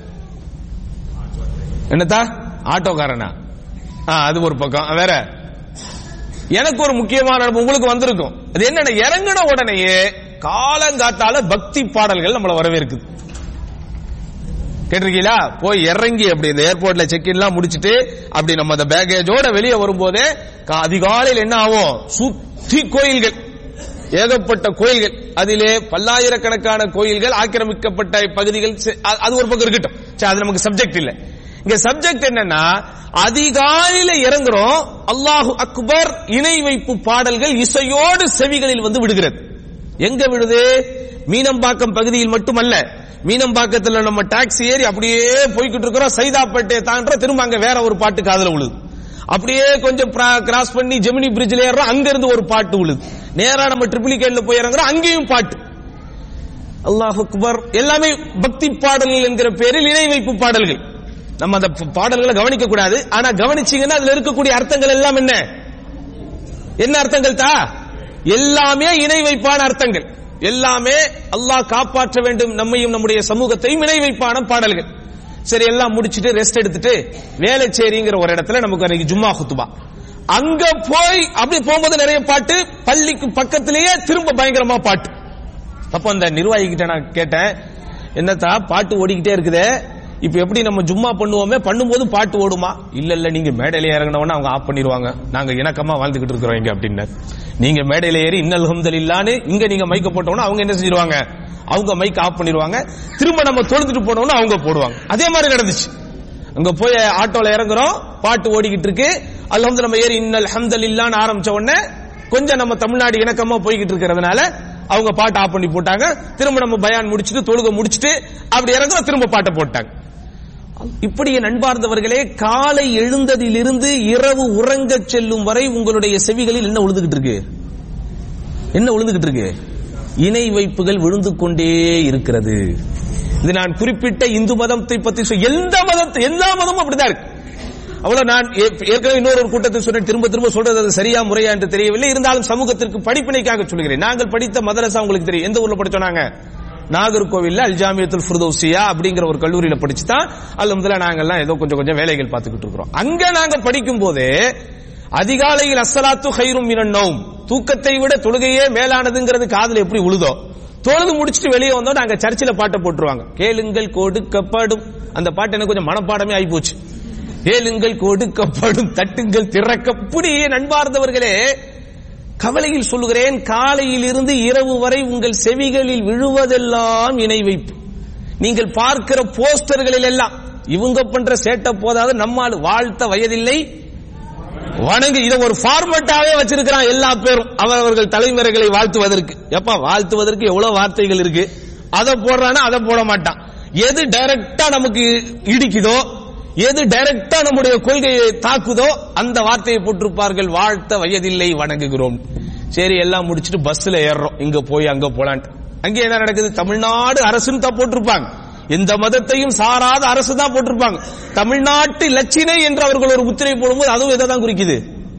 Speaker 4: என்னத்தா? ஆட்டோக்காரனா, அது ஒரு பக்கம். வேற எனக்கு ஒரு முக்கியமான அனுபவம் உங்களுக்கு வந்திருக்கும். அது என்னன்னா, இறங்கின உடனேயே காலங்காத்தால பக்தி பாடல்கள் நம்மளை வரவேற்குது. கேட்டிருக்கீங்களா? போய் இறங்கி அப்படி இந்த ஏர்போர்ட்ல செக் இன்லாம் முடிச்சுட்டு அப்படி நம்ம அந்த பேகேஜோட வெளியே வரும்போதே அதிகாலையில் என்ன ஆகும், சுத்தி கோயில்கள், ஏகப்பட்ட கோயில்கள், அதிலே பல்லாயிரக்கணக்கான கோயில்கள், ஆக்கிரமிக்கப்பட்ட பகுதிகள். அது ஒரு பக்கம் இருக்கட்டும், அது நமக்கு சப்ஜெக்ட் இல்ல. இங்க சப்ஜெக்ட் என்னன்னா, அதிகாலையில இறங்குறோம், அல்லாஹு அக்பர் இணை வைப்பு பாடல்கள் இசையோடு செவிகளில் வந்து விடுகிறது. எங்க விடுது? மீனம்பாக்கம் பகுதியில் மட்டுமல்ல, மீனம்பாக்கத்துல நம்ம டாக்ஸி ஏறி அப்படியே போய்கிட்டு இருக்கிறோம், சைதாப்பேட்டை தாண்ட திரும்ப அங்க வேற ஒரு பாட்டு காதுல விழுது. அப்படியே கொஞ்சம் கிராஸ் பண்ணி ஜெமினி பிரிட்ஜ்ல ஏறோம், அங்க இருந்து ஒரு பாட்டு விழுது. நேரா நம்ம ட்ரிபிளிகேட்ல போய் இறங்குறோம், அங்கேயும் பாட்டு. அல்லாஹ் அக்பர் எல்லாமே பக்தி பாடல்கள் என்கிற பேரில் இணை வைப்பு பாடல்கள். நம்ம அந்த பாடல்களை கவனிக்க கூடாது. ஆனா கவனிச்சீங்கன்னா அதுல இருக்கக்கூடிய அர்த்தங்கள் எல்லாம் என்ன என்ன அர்த்தங்கள் தா எல்லாமே இணை வைப்பான அர்த்தங்கள். எல்லாமே அல்லாஹ் காப்பாற்ற வேண்டும் நம்மையும் நம்முடைய சமூகத்தையும் இணை வைப்பான பாடல்கள். சரி, எல்லாம் முடிச்சிட்டு ரெஸ்ட் எடுத்துட்டு வேலைச்சேரிங்கிற ஒரு இடத்துல நமக்கு அன்னைக்கு ஜும்மா குத்துபா. அங்க போய் அப்படி போகும்போது நிறைய பாட்டு, பள்ளிக்கு பக்கத்திலேயே திரும்ப பயங்கரமா பாட்டு. அப்ப அந்த நிர்வாகி கிட்ட நான் கேட்டேன், என்னத்தா பாட்டு ஓடிக்கிட்டே இருக்குதே, இப்ப எப்படி நம்ம ஜும்மா பண்ணுவோமே, பண்ணும்போது பாட்டு ஓடுமா? இல்ல இல்ல, நீங்க மேடையில இறங்கினவன அவங்க ஆஃப் பண்ணிடுவாங்க, நாங்க இணக்கமா வாழ்ந்துகிட்டு இருக்கிறோம் இங்க அப்படின்னு. நீங்க மேடையில ஏறி இன்னல் ஹம்துலில்லாஹ்னு இங்க நீங்க மைக்க போட்டோம்னா அவங்க என்ன செஞ்சிருவாங்க, அவங்க மைக் ஆஃப் பண்ணிடுவாங்க. திரும்ப நம்ம தொழுதுட்டு போனோம்னா அவங்க போடுவாங்க. அதே மாதிரி நடந்துச்சு. அங்க போய் ஆட்டோல இறங்குறோம், பாட்டு ஓடிக்கிட்டு இருக்கு, அல்ஹம்து நம்ம ஏறி இன்னல் ஹம்துலில்லாஹ்னு ஆரம்பிச்ச உடனே கொஞ்சம் நம்ம தமிழ்நாடு இணக்கமா போய்கிட்டு இருக்கிறதுனால அவங்க பாட்டு ஆஃப் பண்ணி போட்டாங்க. திரும்ப நம்ம பயான் முடிச்சுட்டு தொழுக முடிச்சுட்டு அப்படி இறங்குறோம், திரும்ப பாட்டை போட்டாங்க. இப்படி நண்பார்ந்தவர்களே, காலை எழுந்ததிலிருந்து இரவு உறங்க செல்லும் வரை உங்களுடைய செவிகளில் என்ன விழுந்துகிட்டு இருக்கு? என்ன விழுந்துகிட்டு இருக்கு? இணை வைப்புகள் விழுந்து கொண்டே இருக்கிறது. இது நான் குறிப்பிட்ட இந்து மதத்தை பத்தி எந்த மதத்தை எல்லா மதமும் அப்படிதான் இருக்கு. அவ்வளவு நான் ஏற்கனவே இன்னொரு கூட்டத்தில் சொன்னேன், திரும்ப திரும்ப சொல்றது அது சரியா முறையா என்று தெரியவில்லை. இருந்தாலும் சமூகத்திற்கு படிப்பினைக்காக சொல்கிறேன். நாங்கள் படித்த மதரசா உங்களுக்கு தெரியும். எந்த ஊர்ல படிச்சோம் நாங்க? நாகர்கோவில்ல அல் ஜாமியத்துல் ஃபிர்தௌசியா அப்படிங்கிற ஒரு கல்லூரியில படிச்சுதான் அல்ஹம்துலில்லாஹ் நாங்கெல்லாம் ஏதோ கொஞ்சம் கொஞ்சம் வேலைகள் பார்த்துக்கிட்டு இருக்கிறோம். அங்க நாங்க படிக்கும் போதே அதிகாலையில் அஸ்ஸலாத்து கைரும் மினன் நௌம், தூக்கத்தை விட தொழுகையே மேலானதுங்கிறது காதுல எப்படி உழுதோ, தொழுது முடிச்சுட்டு வெளியே வந்தோம் நாங்க சர்ச்சில் பாட்டை போட்டுருவாங்க. கேளுங்கள் கொடுக்கப்படும், அந்த பாட்டு எனக்கு கொஞ்சம் மனப்பாடமே ஆகி போச்சு. கேளுங்கள் கொடுக்கப்படும், தட்டுங்கள் திறக்க. இப்படி நண்பார்ந்தவர்களே, கவலையில் சொல்லுகிறேன், காலையில் இருந்து இரவு வரை உங்கள் செவிகளில் விழுவதெல்லாம் இணை வைப்பு. நீங்கள் பார்க்கிற போஸ்டர்களில் எல்லாம் இவங்க பண்ற சேட்டை போதாது, நம்மால் வாழ்த்த வயதில்லை வணங்கு, இதை ஒரு ஃபார்மட்டாவே வச்சிருக்கிறான் எல்லா பேரும் அவரவர்கள் தலைமுறைகளை வாழ்த்துவதற்கு. எப்ப வாழ்த்துவதற்கு எவ்வளவு வார்த்தைகள் இருக்கு, அதை போடுறானா அதை போட மாட்டான். எது டைரக்டா நமக்கு இடிக்குதோ, எது டைரக்டா நம்முடைய கொள்கையை தாக்குதோ அந்த வார்த்தையை போட்டிருப்பார்கள், வாழ்த்த வயதில்லை வணங்குகிறோம். சரி, எல்லாம் முடிச்சுட்டு பஸ்ல ஏறுறோம், இங்க போய் அங்க போலான்ட்டு. அங்கே என்ன நடக்குது? தமிழ்நாடு அரசுன்னு தான் போட்டிருப்பாங்க, எந்த மதத்தையும் சாராத அரசு தான் போட்டிருப்பாங்க. தமிழ்நாட்டு இலச்சினை என்று அவர்கள் ஒரு முத்திரை போடும்போது அதுவும் இதை தான் குறிக்குது,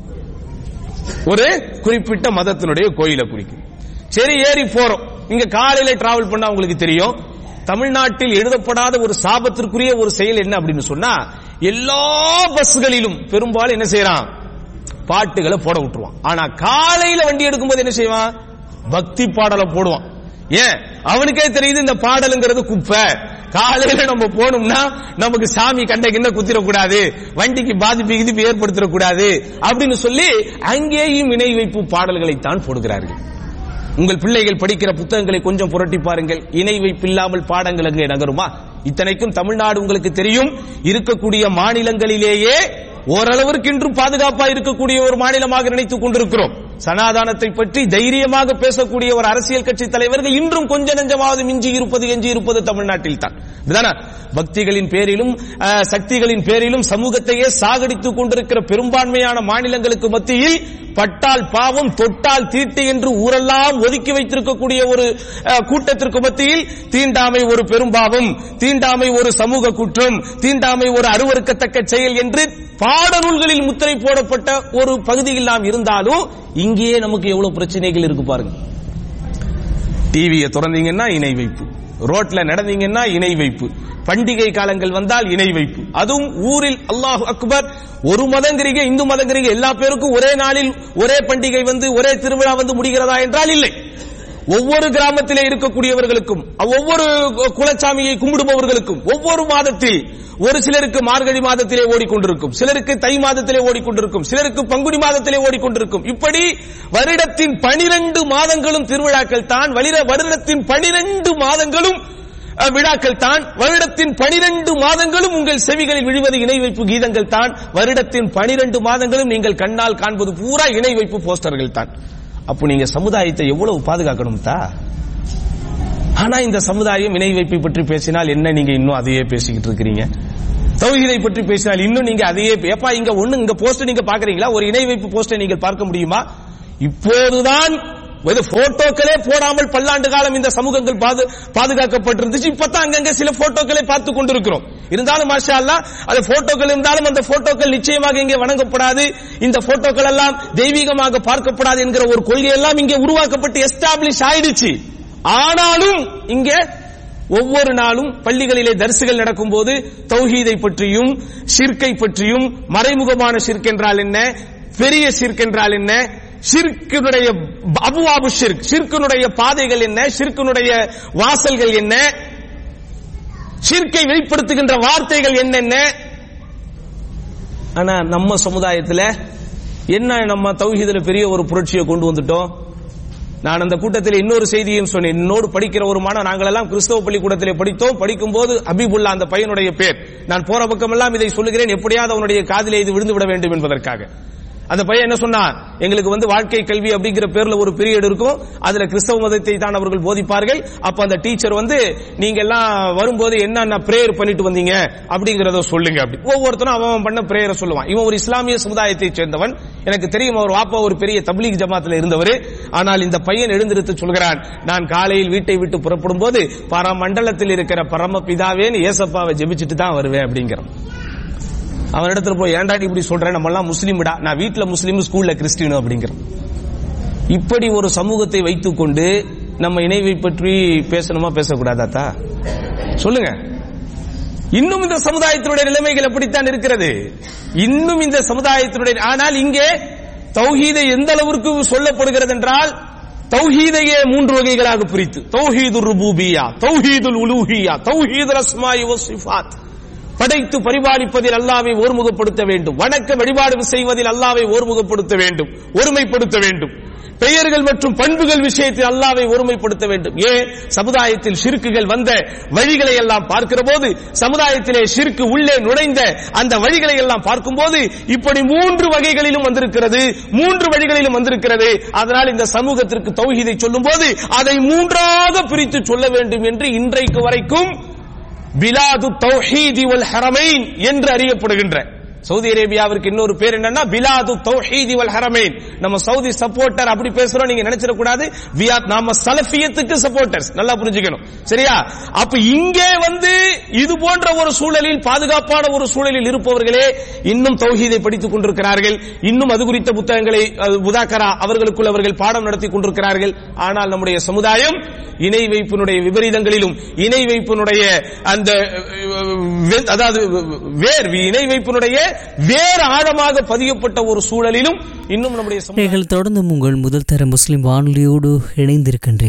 Speaker 4: ஒரு குறிப்பிட்ட மதத்தினுடைய கோயிலை குறிக்குது. சரி, ஏறி போறோம். இங்க காலையில டிராவல் பண்ணா உங்களுக்கு தெரியும், தமிழ்நாட்டில் எழுதப்படாத ஒரு சாபத்திற்குரிய ஒரு செயல் என்ன அப்படின்னு சொன்னா, எல்லா பஸ்களிலும் பெரும்பாலும் என்ன செய்யறான், பாட்டுகளை போட விட்டுருவான். ஆனா காலையில வண்டி எடுக்கும்போது என்ன செய்வான், பக்தி பாடலை போடுவான். ஏன்? அவனுக்கே தெரியுது இந்த பாடலுங்கிறது குப்பை, காலையில நம்ம போனோம்னா நமக்கு சாமி கண்ட கிண்ண குத்திரக்கூடாது, வண்டிக்கு பாதிப்பு கிதிப்பு ஏற்படுத்திடக்கூடாது அப்படின்னு சொல்லி அங்கேயும் இணை வைப்பு பாடல்களைத்தான் போடுகிறார்கள். உங்கள் பிள்ளைகள் படிக்கிற புத்தகங்களை கொஞ்சம் புரட்டி பாருங்கள், இணை வைப்பு இல்லாமல் பாடங்கள் அங்கே நகருமா? இத்தனைக்கும் தமிழ்நாடு உங்களுக்கு தெரியும், இருக்கக்கூடிய மாநிலங்களிலேயே ஓரளவிற்கு இன்றும் பாதுகாப்பாக இருக்கக்கூடிய ஒரு மாநிலமாக நினைத்துக் கொண்டிருக்கிறோம். சனாதானத்தை பற்றி தைரியமாக பேசக்கூடிய ஒரு அரசியல் கட்சி தலைவர்கள் இன்றும் கொஞ்ச நெஞ்சமாவது மிஞ்சி இருப்பது எஞ்சி இருப்பது தமிழ்நாட்டில் தான். பக்திகளின் பேரிலும் சக்திகளின் பேரிலும் சமூகத்தையே சாகடித்துக் கொண்டிருக்கிற பெரும்பான்மையான மாநிலங்களுக்கு மத்தியில் பட்டால் பாவம் தொட்டால் தீட்டு என்று ஊரெல்லாம் ஒதுக்கி வைத்திருக்கக்கூடிய ஒரு கூட்டத்திற்கு மத்தியில் தீண்டாமை ஒரு பெரும்பாவம், தீண்டாமை ஒரு சமூக குற்றம், தீண்டாமை ஒரு அருவருக்கத்தக்க செயல் என்று பாடநூல்களில் முத்திரை போடப்பட்ட ஒரு பகுதியில் நாம் இருந்தாலும் இங்கேயே நமக்கு எவ்வளவு பிரச்சனைகள் இருக்கு பாருங்க. டிவியை திறந்தீங்கன்னா இணை வைப்பு, ரோட்ல நடந்தீங்கன்னா இணை வைப்பு, பண்டிகை காலங்கள் வந்தால் இணை வைப்பு. அதுவும் ஊரில் அல்லாஹ் அக்பர், ஒரு மதங்கிறீங்க இந்து மதங்கிறீங்க, எல்லா பேருக்கும் ஒரே நாளில் ஒரே பண்டிகை வந்து ஒரே திருவிழா வந்து முடிகிறதா என்றால் இல்லை. ஒவ்வொரு கிராமத்திலே இருக்கக்கூடியவர்களுக்கும் ஒவ்வொரு குலச்சாமியை கும்பிடுபவர்களுக்கும் ஒவ்வொரு மாதத்தில், ஒரு சிலருக்கு மார்கழி மாதத்திலே ஓடிக்கொண்டிருக்கும், சிலருக்கு தை மாதத்திலே ஓடிக்கொண்டிருக்கும், சிலருக்கு பங்குனி மாதத்திலே ஓடிக்கொண்டிருக்கும். இப்படி வருடத்தின் பனிரெண்டு மாதங்களும் திருவிழாக்கள் தான். வருடத்தின் பனிரெண்டு மாதங்களும் விழாக்கள் தான். வருடத்தின் பனிரெண்டு மாதங்களும் உங்கள் செவிகளில் விழுவது இணை வைப்பு கீதங்கள் தான். வருடத்தின் பனிரெண்டு மாதங்களும் நீங்கள் கண்ணால் காண்பது பூரா இணை வைப்பு போஸ்டர்கள் தான். அப்போ நீங்க சமுதாயத்தை எவ்வளவு பாதுகாக்கணும் தா? ஆனா இந்த சமுதாயம் இணை வைப்பை பற்றி பேசினால் என்ன, நீங்க இன்னும் அதையே பேசிக்கிட்டு இருக்கிறீங்க. தௌஹீதை பற்றி பேசினால் இன்னும் நீங்க அதையே, ஏப்பா இங்க ஒண்ணு இங்க போஸ்டர் நீங்க பாக்குறீங்களா? ஒரு இணை வைப்பு போஸ்டர் நீங்கள் பார்க்க முடியுமா? இப்போதுதான் போட்டோக்களே போடாமல் பல்லாண்டு காலம் இந்த சமூகங்கள் பாதுகாக்கப்பட்டிருந்துச்சு. இப்பதான் அங்கங்க சில போட்டோக்களை பார்த்து கொண்டிருக்கிறோம். இருந்தாலும் மாஷா அல்லாஹ், அந்த போட்டோக்கள் இருந்தாலும் அந்த போட்டோக்கள் நிச்சயமாக இங்கே வணங்கப்படாது, இந்த போட்டோக்கள் எல்லாம் தெய்வீகமாக பார்க்கப்படாது என்கிற ஒரு கொள்கை எல்லாம் இங்கே உருவாக்கப்பட்டு எஸ்டாப்ளிஷ் ஆயிடுச்சு. ஆனாலும் இங்கே ஒவ்வொரு நாளும் பள்ளிகளிலே தர்சுகள் நடக்கும் போது தௌஹீதை பற்றியும் ஷிர்கை பற்றியும், மறைமுகமான ஷிர்க் என்றால் என்ன, பெரிய ஷிர்க் என்றால் என்ன, ஷிர்க்குடைய அபுவாபு ஷிர்க், ஷிர்க்குடைய பாதைகள் என்ன, ஷிர்க்குடைய வாசல்கள் என்ன, ஷிர்க்கை வெளிப்படுத்துகின்ற வார்த்தைகள் என்னென்ன. ஆனா நம்ம சமுதாயத்தில் என்ன, நம்ம தௌஹீதுல பெரிய ஒரு புரட்சியை கொண்டு வந்துட்டோம். நான் அந்த கூட்டத்தில் இன்னொரு செய்தியும் சொன்னேன். என்னோடு படிக்கிற ஒரு மாணவன், நாங்கள் எல்லாம் கிறிஸ்தவ பள்ளிக்கூடத்திலே படித்தோம். படிக்கும் போது ஹபீபுல்லா அந்த பையனுடைய பேர். நான் போற பக்கம் எல்லாம் இதை சொல்லுகிறேன், எப்படியாவது அவனுடைய காதிலே இது விழுந்து விட வேண்டும் என்பதற்காக. அந்த பையன் என்ன சொன்னா, எங்களுக்கு வந்து வாழ்க்கை கல்வி அப்படிங்கிற பேர்ல ஒரு பீரியட் இருக்கும், அதுல கிறிஸ்தவ மதத்தை தான் அவர்கள் போதிப்பார்கள். அப்ப அந்த டீச்சர் வந்து, நீங்க எல்லாம் வரும்போது என்னென்ன பிரேயர் பண்ணிட்டு வந்தீங்க அப்படிங்கறத சொல்லுங்க அப்படி. ஒவ்வொருத்தரும் அவன் பண்ண பிரேயரை சொல்லுவான். இவன் ஒரு இஸ்லாமிய சமுதாயத்தை சேர்ந்தவன், எனக்கு தெரியும், அவர் வாப்பா ஒரு பெரிய தப்லீக் ஜமாத்துல இருந்தவர். ஆனால் இந்த பையன் எழுந்திருத்து சொல்கிறான், நான் காலையில் வீட்டை விட்டு புறப்படும் போது பரமண்டலத்தில் இருக்கிற பரமபிதாவேன்னு ஏசப்பாவை ஜெபிச்சுட்டு தான் வருவேன் அப்படிங்கிறான். அவன் இடத்துல போய், ஏன்டாடி இப்படி சொல்றேன், நம்ம எல்லாம் முஸ்லீம்டா, நான் வீட்டுல முஸ்லீம் ஸ்கூல்ல கிறிஸ்டியன் அப்படிங்கிறான். இப்படி ஒரு சமூகத்தை வைத்துக் கொண்டு நம்ம இணைவை பற்றி பேசணுமா பேசக்கூடாதா சொல்லுங்க? இன்னும் இந்த சமுதாயத்தினுடைய நிலைமைகள் எப்படித்தான் இருக்கிறது, இன்னும் இந்த சமுதாயத்தினுடைய. ஆனால் இங்கே தௌஹீதை எந்த அளவிற்கு சொல்லப்படுகிறது என்றால், தௌஹீதையே மூன்று வகைகளாக பிரித்து, தௌஹீதுர் ருபூபிய்யா, தௌஹீதுல் உலூஹிய்யா, தௌஹீதுல் அஸ்மாஇ வஸ் சிஃபாத். படைத்து பரிபாலிப்பதில் அல்லாஹ்வை ஒருமுகப்படுத்த வேண்டும், வணக்க வழிபாடு செய்வதில் அல்லாஹ்வை ஒருமுகப்படுத்த வேண்டும், ஒருமைப்படுத்த வேண்டும். பெயர்கள் மற்றும் பண்புகள் விஷயத்தில் அல்லாஹ்வை ஒருமைப்படுத்த வேண்டும். ஏன் சமுதாயத்தில் ஷிர்க்குகள் வந்த வழிகளை எல்லாம் பார்க்கிற போது, சமுதாயத்திலே ஷிர்க்கு உள்ளே நுழைந்த அந்த வழிகளை எல்லாம் பார்க்கும்போது, இப்படி மூன்று வகைகளிலும் வந்திருக்கிறது, மூன்று வழிகளிலும் வந்திருக்கிறது. அதனால் இந்த சமூகத்திற்கு தௌஹீதை சொல்லும் போது அதை மூன்றாக பிரித்து சொல்ல வேண்டும் என்று இன்றைக்கு வரைக்கும் பிலாது தௌஹீதி வல் ஹரமைன் என்று அறியப்படுகின்ற சவுதி அரேபியாவிற்கு இன்னொரு பேர் என்னன்னா பிலாது தௌஹீதி வல் ஹரமைன். நம்ம சவுதி சப்போர்ட்டர் அப்படி பேசுறோம் நீங்க நினைச்சிட கூடாது. நாம சலஃபியத்துக்கு சப்போர்ட்டர்ஸ், நல்லா புரிஞ்சுக்கணும், சரியா? அப்ப இங்கே வந்து இது போன்ற ஒரு சூழலில், பாதுகாப்பான ஒரு சூழலில் இருப்பவர்களே இன்னும் தௌஹீதை படித்துக் கொண்டிருக்கிறார்கள், இன்னும் அது குறித்த புத்தகங்களை முதாக்கரா அவர்களுக்குள் அவர்கள் பாடம் நடத்தி கொண்டிருக்கிறார்கள். ஆனால் நம்முடைய சமுதாயம் இணை வைப்பினுடைய விபரீதங்களிலும், இணை வைப்பினுடைய அந்த அதாவது வேர் இணை வைப்பினுடைய வேறு ஆழமாக பதியப்பட்ட ஒரு சூழலிலும் இன்னும் நம்முடைய
Speaker 2: தொடர்ந்து உங்கள் முதல் தர முஸ்லிம் வானொலியோடு இணைந்திருக்கின்றீர்கள்.